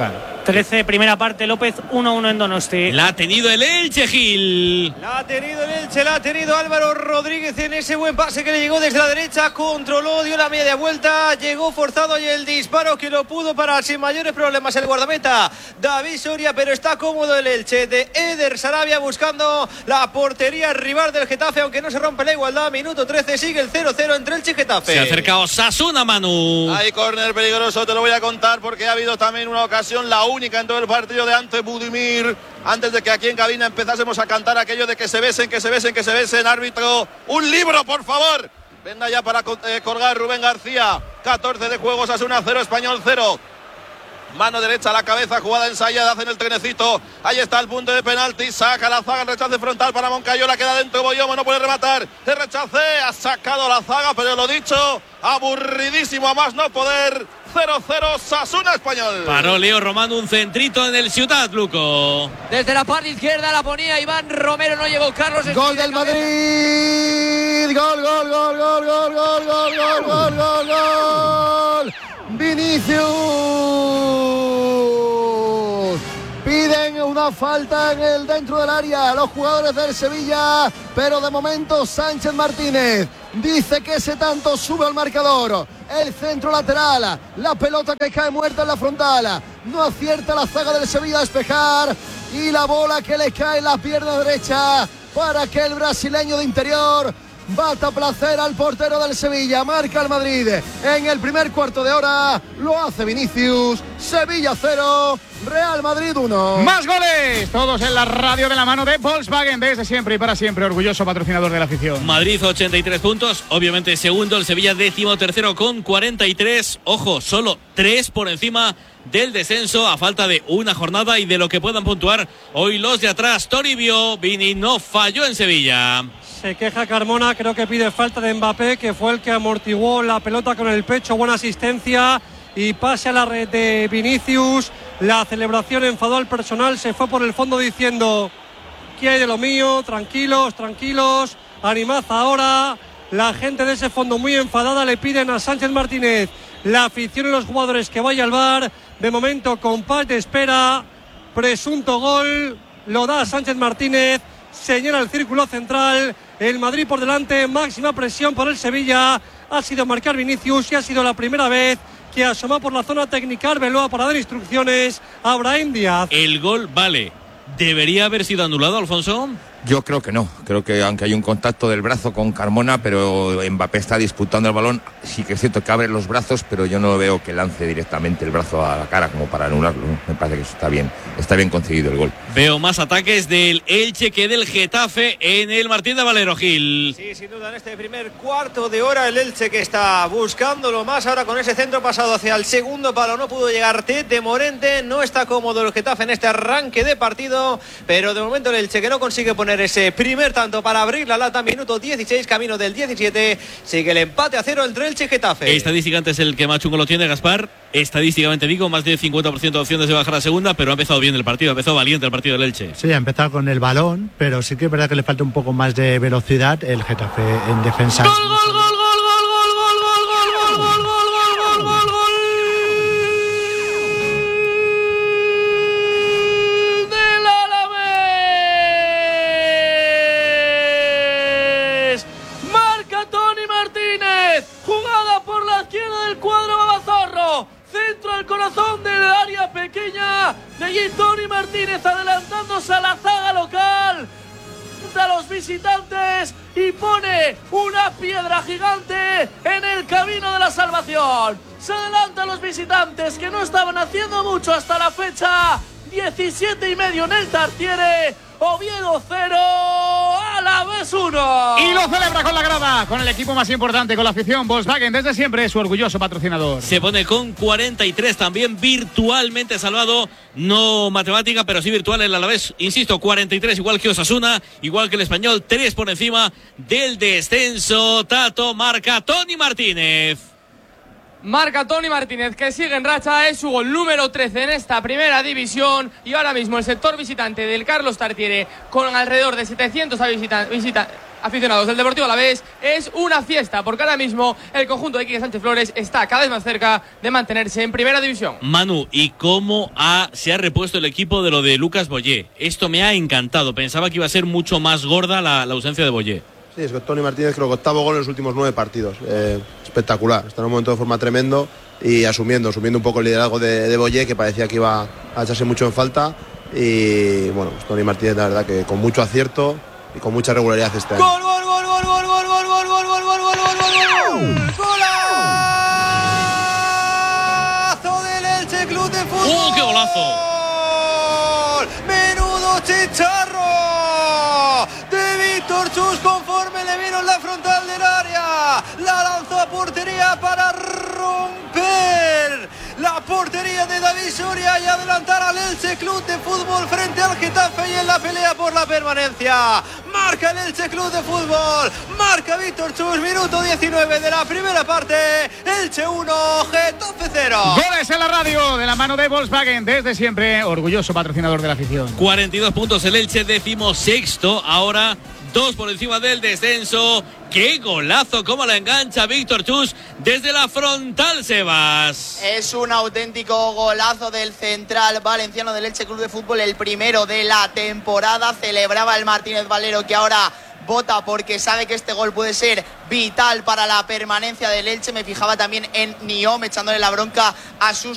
trece, primera parte, López, uno uno en Donosti. La ha tenido el Elche, Gil. La ha tenido el Elche, la ha tenido Álvaro Rodríguez en ese buen pase que le llegó desde la derecha, controló, dio la media vuelta, llegó forzado y el disparo que lo pudo parar sin mayores problemas el guardameta David Soria, pero está cómodo el Elche de Eder Sarabia buscando la portería rival del Getafe, aunque no se rompe la igualdad. Minuto trece, sigue el cero cero entre Elche y Getafe. Se acerca Osasuna, Manu. Hay córner peligroso, te lo voy a contar porque ha habido también una ocasión, la única en todo el partido, de Ante Budimir, antes de que aquí en cabina empezásemos a cantar aquello de que se besen, que se besen, que se besen. Árbitro, un libro, por favor. Venga ya para eh, colgar Rubén García. catorce de juegos, Osasuna cero, Español cero. Mano derecha a la cabeza, jugada ensayada, hacen el trenecito. Ahí está el punto de penalti, saca la zaga, el rechace frontal para Moncayola, queda dentro Boyomo, no puede rematar. El rechace, ha sacado la zaga, pero lo dicho, aburridísimo a más no poder. cero cero, Osasuna Español. Paró Leo Romano, un centrito en el Ciutat, Luco. Desde la parte izquierda la ponía Iván Romero, no llegó Carlos. Gol del Madrid. Gol, gol, gol, gol, gol, gol, gol, gol, gol, gol, gol. Vinicius. Piden una falta en el dentro del área los jugadores del Sevilla, pero de momento Sánchez Martínez dice que ese tanto sube al marcador. El centro lateral, la pelota que cae muerta en la frontal, no acierta la zaga del Sevilla a despejar y la bola que le cae en la pierna derecha para que el brasileño de interior bata placer al portero del Sevilla. Marca el Madrid en el primer cuarto de hora, lo hace Vinicius. Sevilla cero, Real Madrid uno. Más goles, todos en la radio de la mano de Volkswagen, desde siempre y para siempre, orgulloso patrocinador de la afición. Madrid ochenta y tres puntos, obviamente segundo, el Sevilla décimo tercero con cuarenta y tres, ojo, solo tres por encima del descenso a falta de una jornada y de lo que puedan puntuar hoy los de atrás. Toribio, Vini no falló en Sevilla. Se queja Carmona, creo que pide falta de Mbappé, que fue el que amortiguó la pelota con el pecho, buena asistencia y pase a la red de Vinicius. La celebración enfadó al personal, se fue por el fondo diciendo: ¿qué hay de lo mío? Tranquilos, tranquilos, animad ahora. La gente de ese fondo muy enfadada, le piden a Sánchez Martínez, la afición y los jugadores, que vaya al V A R. De momento compás de espera, presunto gol, lo da Sánchez Martínez, señala el círculo central, el Madrid por delante, máxima presión por el Sevilla. Ha sido marcar Vinicius y ha sido la primera vez que asoma por la zona técnica Arbeloa para dar instrucciones a Brahim Díaz. El gol vale. ¿Debería haber sido anulado, Alfonso? Yo creo que no, creo que aunque hay un contacto del brazo con Carmona, pero Mbappé está disputando el balón, sí que es cierto que abre los brazos, pero yo no veo que lance directamente el brazo a la cara como para anularlo, ¿no? Me parece que eso está bien, está bien conseguido el gol. Veo más ataques del Elche que del Getafe en el Martín de Valero, Gil. Sí, sin duda en este primer cuarto de hora el Elche que está buscándolo más ahora con ese centro pasado hacia el segundo palo, no pudo llegar Tete Morente, no está cómodo el Getafe en este arranque de partido, pero de momento el Elche que no consigue poner ese primer tanto para abrir la lata. Minuto dieciséis, camino del diecisiete, sigue el empate a cero entre Elche y Getafe. Estadísticamente es el que más chungo lo tiene, Gaspar. Estadísticamente digo, más del cincuenta por ciento de opciones de bajar a segunda, pero ha empezado bien el partido, ha empezado valiente el partido del Elche. Sí, ha empezado con el balón, pero sí que es verdad que le falta un poco más de velocidad el Getafe en defensa. ¡Gol, gol, gol, gol, gol, gol, gol, gol, gol, gol, gol, gol, gol, gol! Jugada por la izquierda del cuadro Babazorro, centro al corazón del área pequeña de allí Toni Martínez, adelantándose a la zaga local a los visitantes y pone una piedra gigante en el camino de la salvación. Se adelanta a los visitantes, que no estaban haciendo mucho hasta la fecha. diecisiete y medio en el Tartiere. Oviedo cero, Alavés uno. Y lo celebra con la grada, con el equipo más importante, con la afición. Volkswagen, desde siempre, es su orgulloso patrocinador. Se pone con cuarenta y tres, también virtualmente salvado, no matemática, pero sí virtual el Alavés. Insisto, cuarenta y tres, igual que Osasuna, igual que el Español, tres por encima del descenso. Tato, marca Toni Martínez. Marca Toni Martínez, que sigue en racha, es su gol número trece en esta primera división. Y ahora mismo el sector visitante del Carlos Tartiere, con alrededor de setecientos visitantes, visita, aficionados del Deportivo Alavés, es una fiesta, porque ahora mismo el conjunto de Quique Sánchez Flores está cada vez más cerca de mantenerse en primera división. Manu, ¿y cómo ha, se ha repuesto el equipo de lo de Lucas Boyé? Esto me ha encantado. Pensaba que iba a ser mucho más gorda la, la ausencia de Boyé. Sí, es que Tony Martínez creo que octavo gol en los últimos nueve partidos. Eh, espectacular. Está en un momento de forma tremendo y asumiendo, asumiendo un poco el liderazgo de, de Boyé, que parecía que iba a echarse mucho en falta. Y bueno, pues Tony Martínez, la verdad que con mucho acierto y con mucha regularidad este año. ¡Gol, gol, gol, gol, gol, gol, gol, gol, gol, gol, gol, gol, gol, gol! ¡Golazo del Elche Club de Fútbol! ¡Uh, qué golazo! ¡Menudo chicharro! De Víctor Chus, conforme le vino en la frontal del área. La lanzó a portería para romper la portería de David Soria y adelantar al Elche Club de Fútbol frente al Getafe y en la pelea por la permanencia. Marca el Elche Club de Fútbol, marca Víctor Chus, minuto diecinueve de la primera parte. Elche uno, Getafe cero. Goles en la radio de la mano de Volkswagen, desde siempre orgulloso patrocinador de la afición. cuarenta y dos puntos el Elche, decimosexto, ahora dos por encima del descenso. ¡Qué golazo! ¡Cómo la engancha Víctor Chus desde la frontal, Sebas! Es un auténtico golazo del central valenciano del Elche Club de Fútbol, el primero de la temporada. Celebraba el Martínez Valero, que ahora vota porque sabe que este gol puede ser vital para la permanencia del Elche. Me fijaba también en Niom echándole la bronca a sus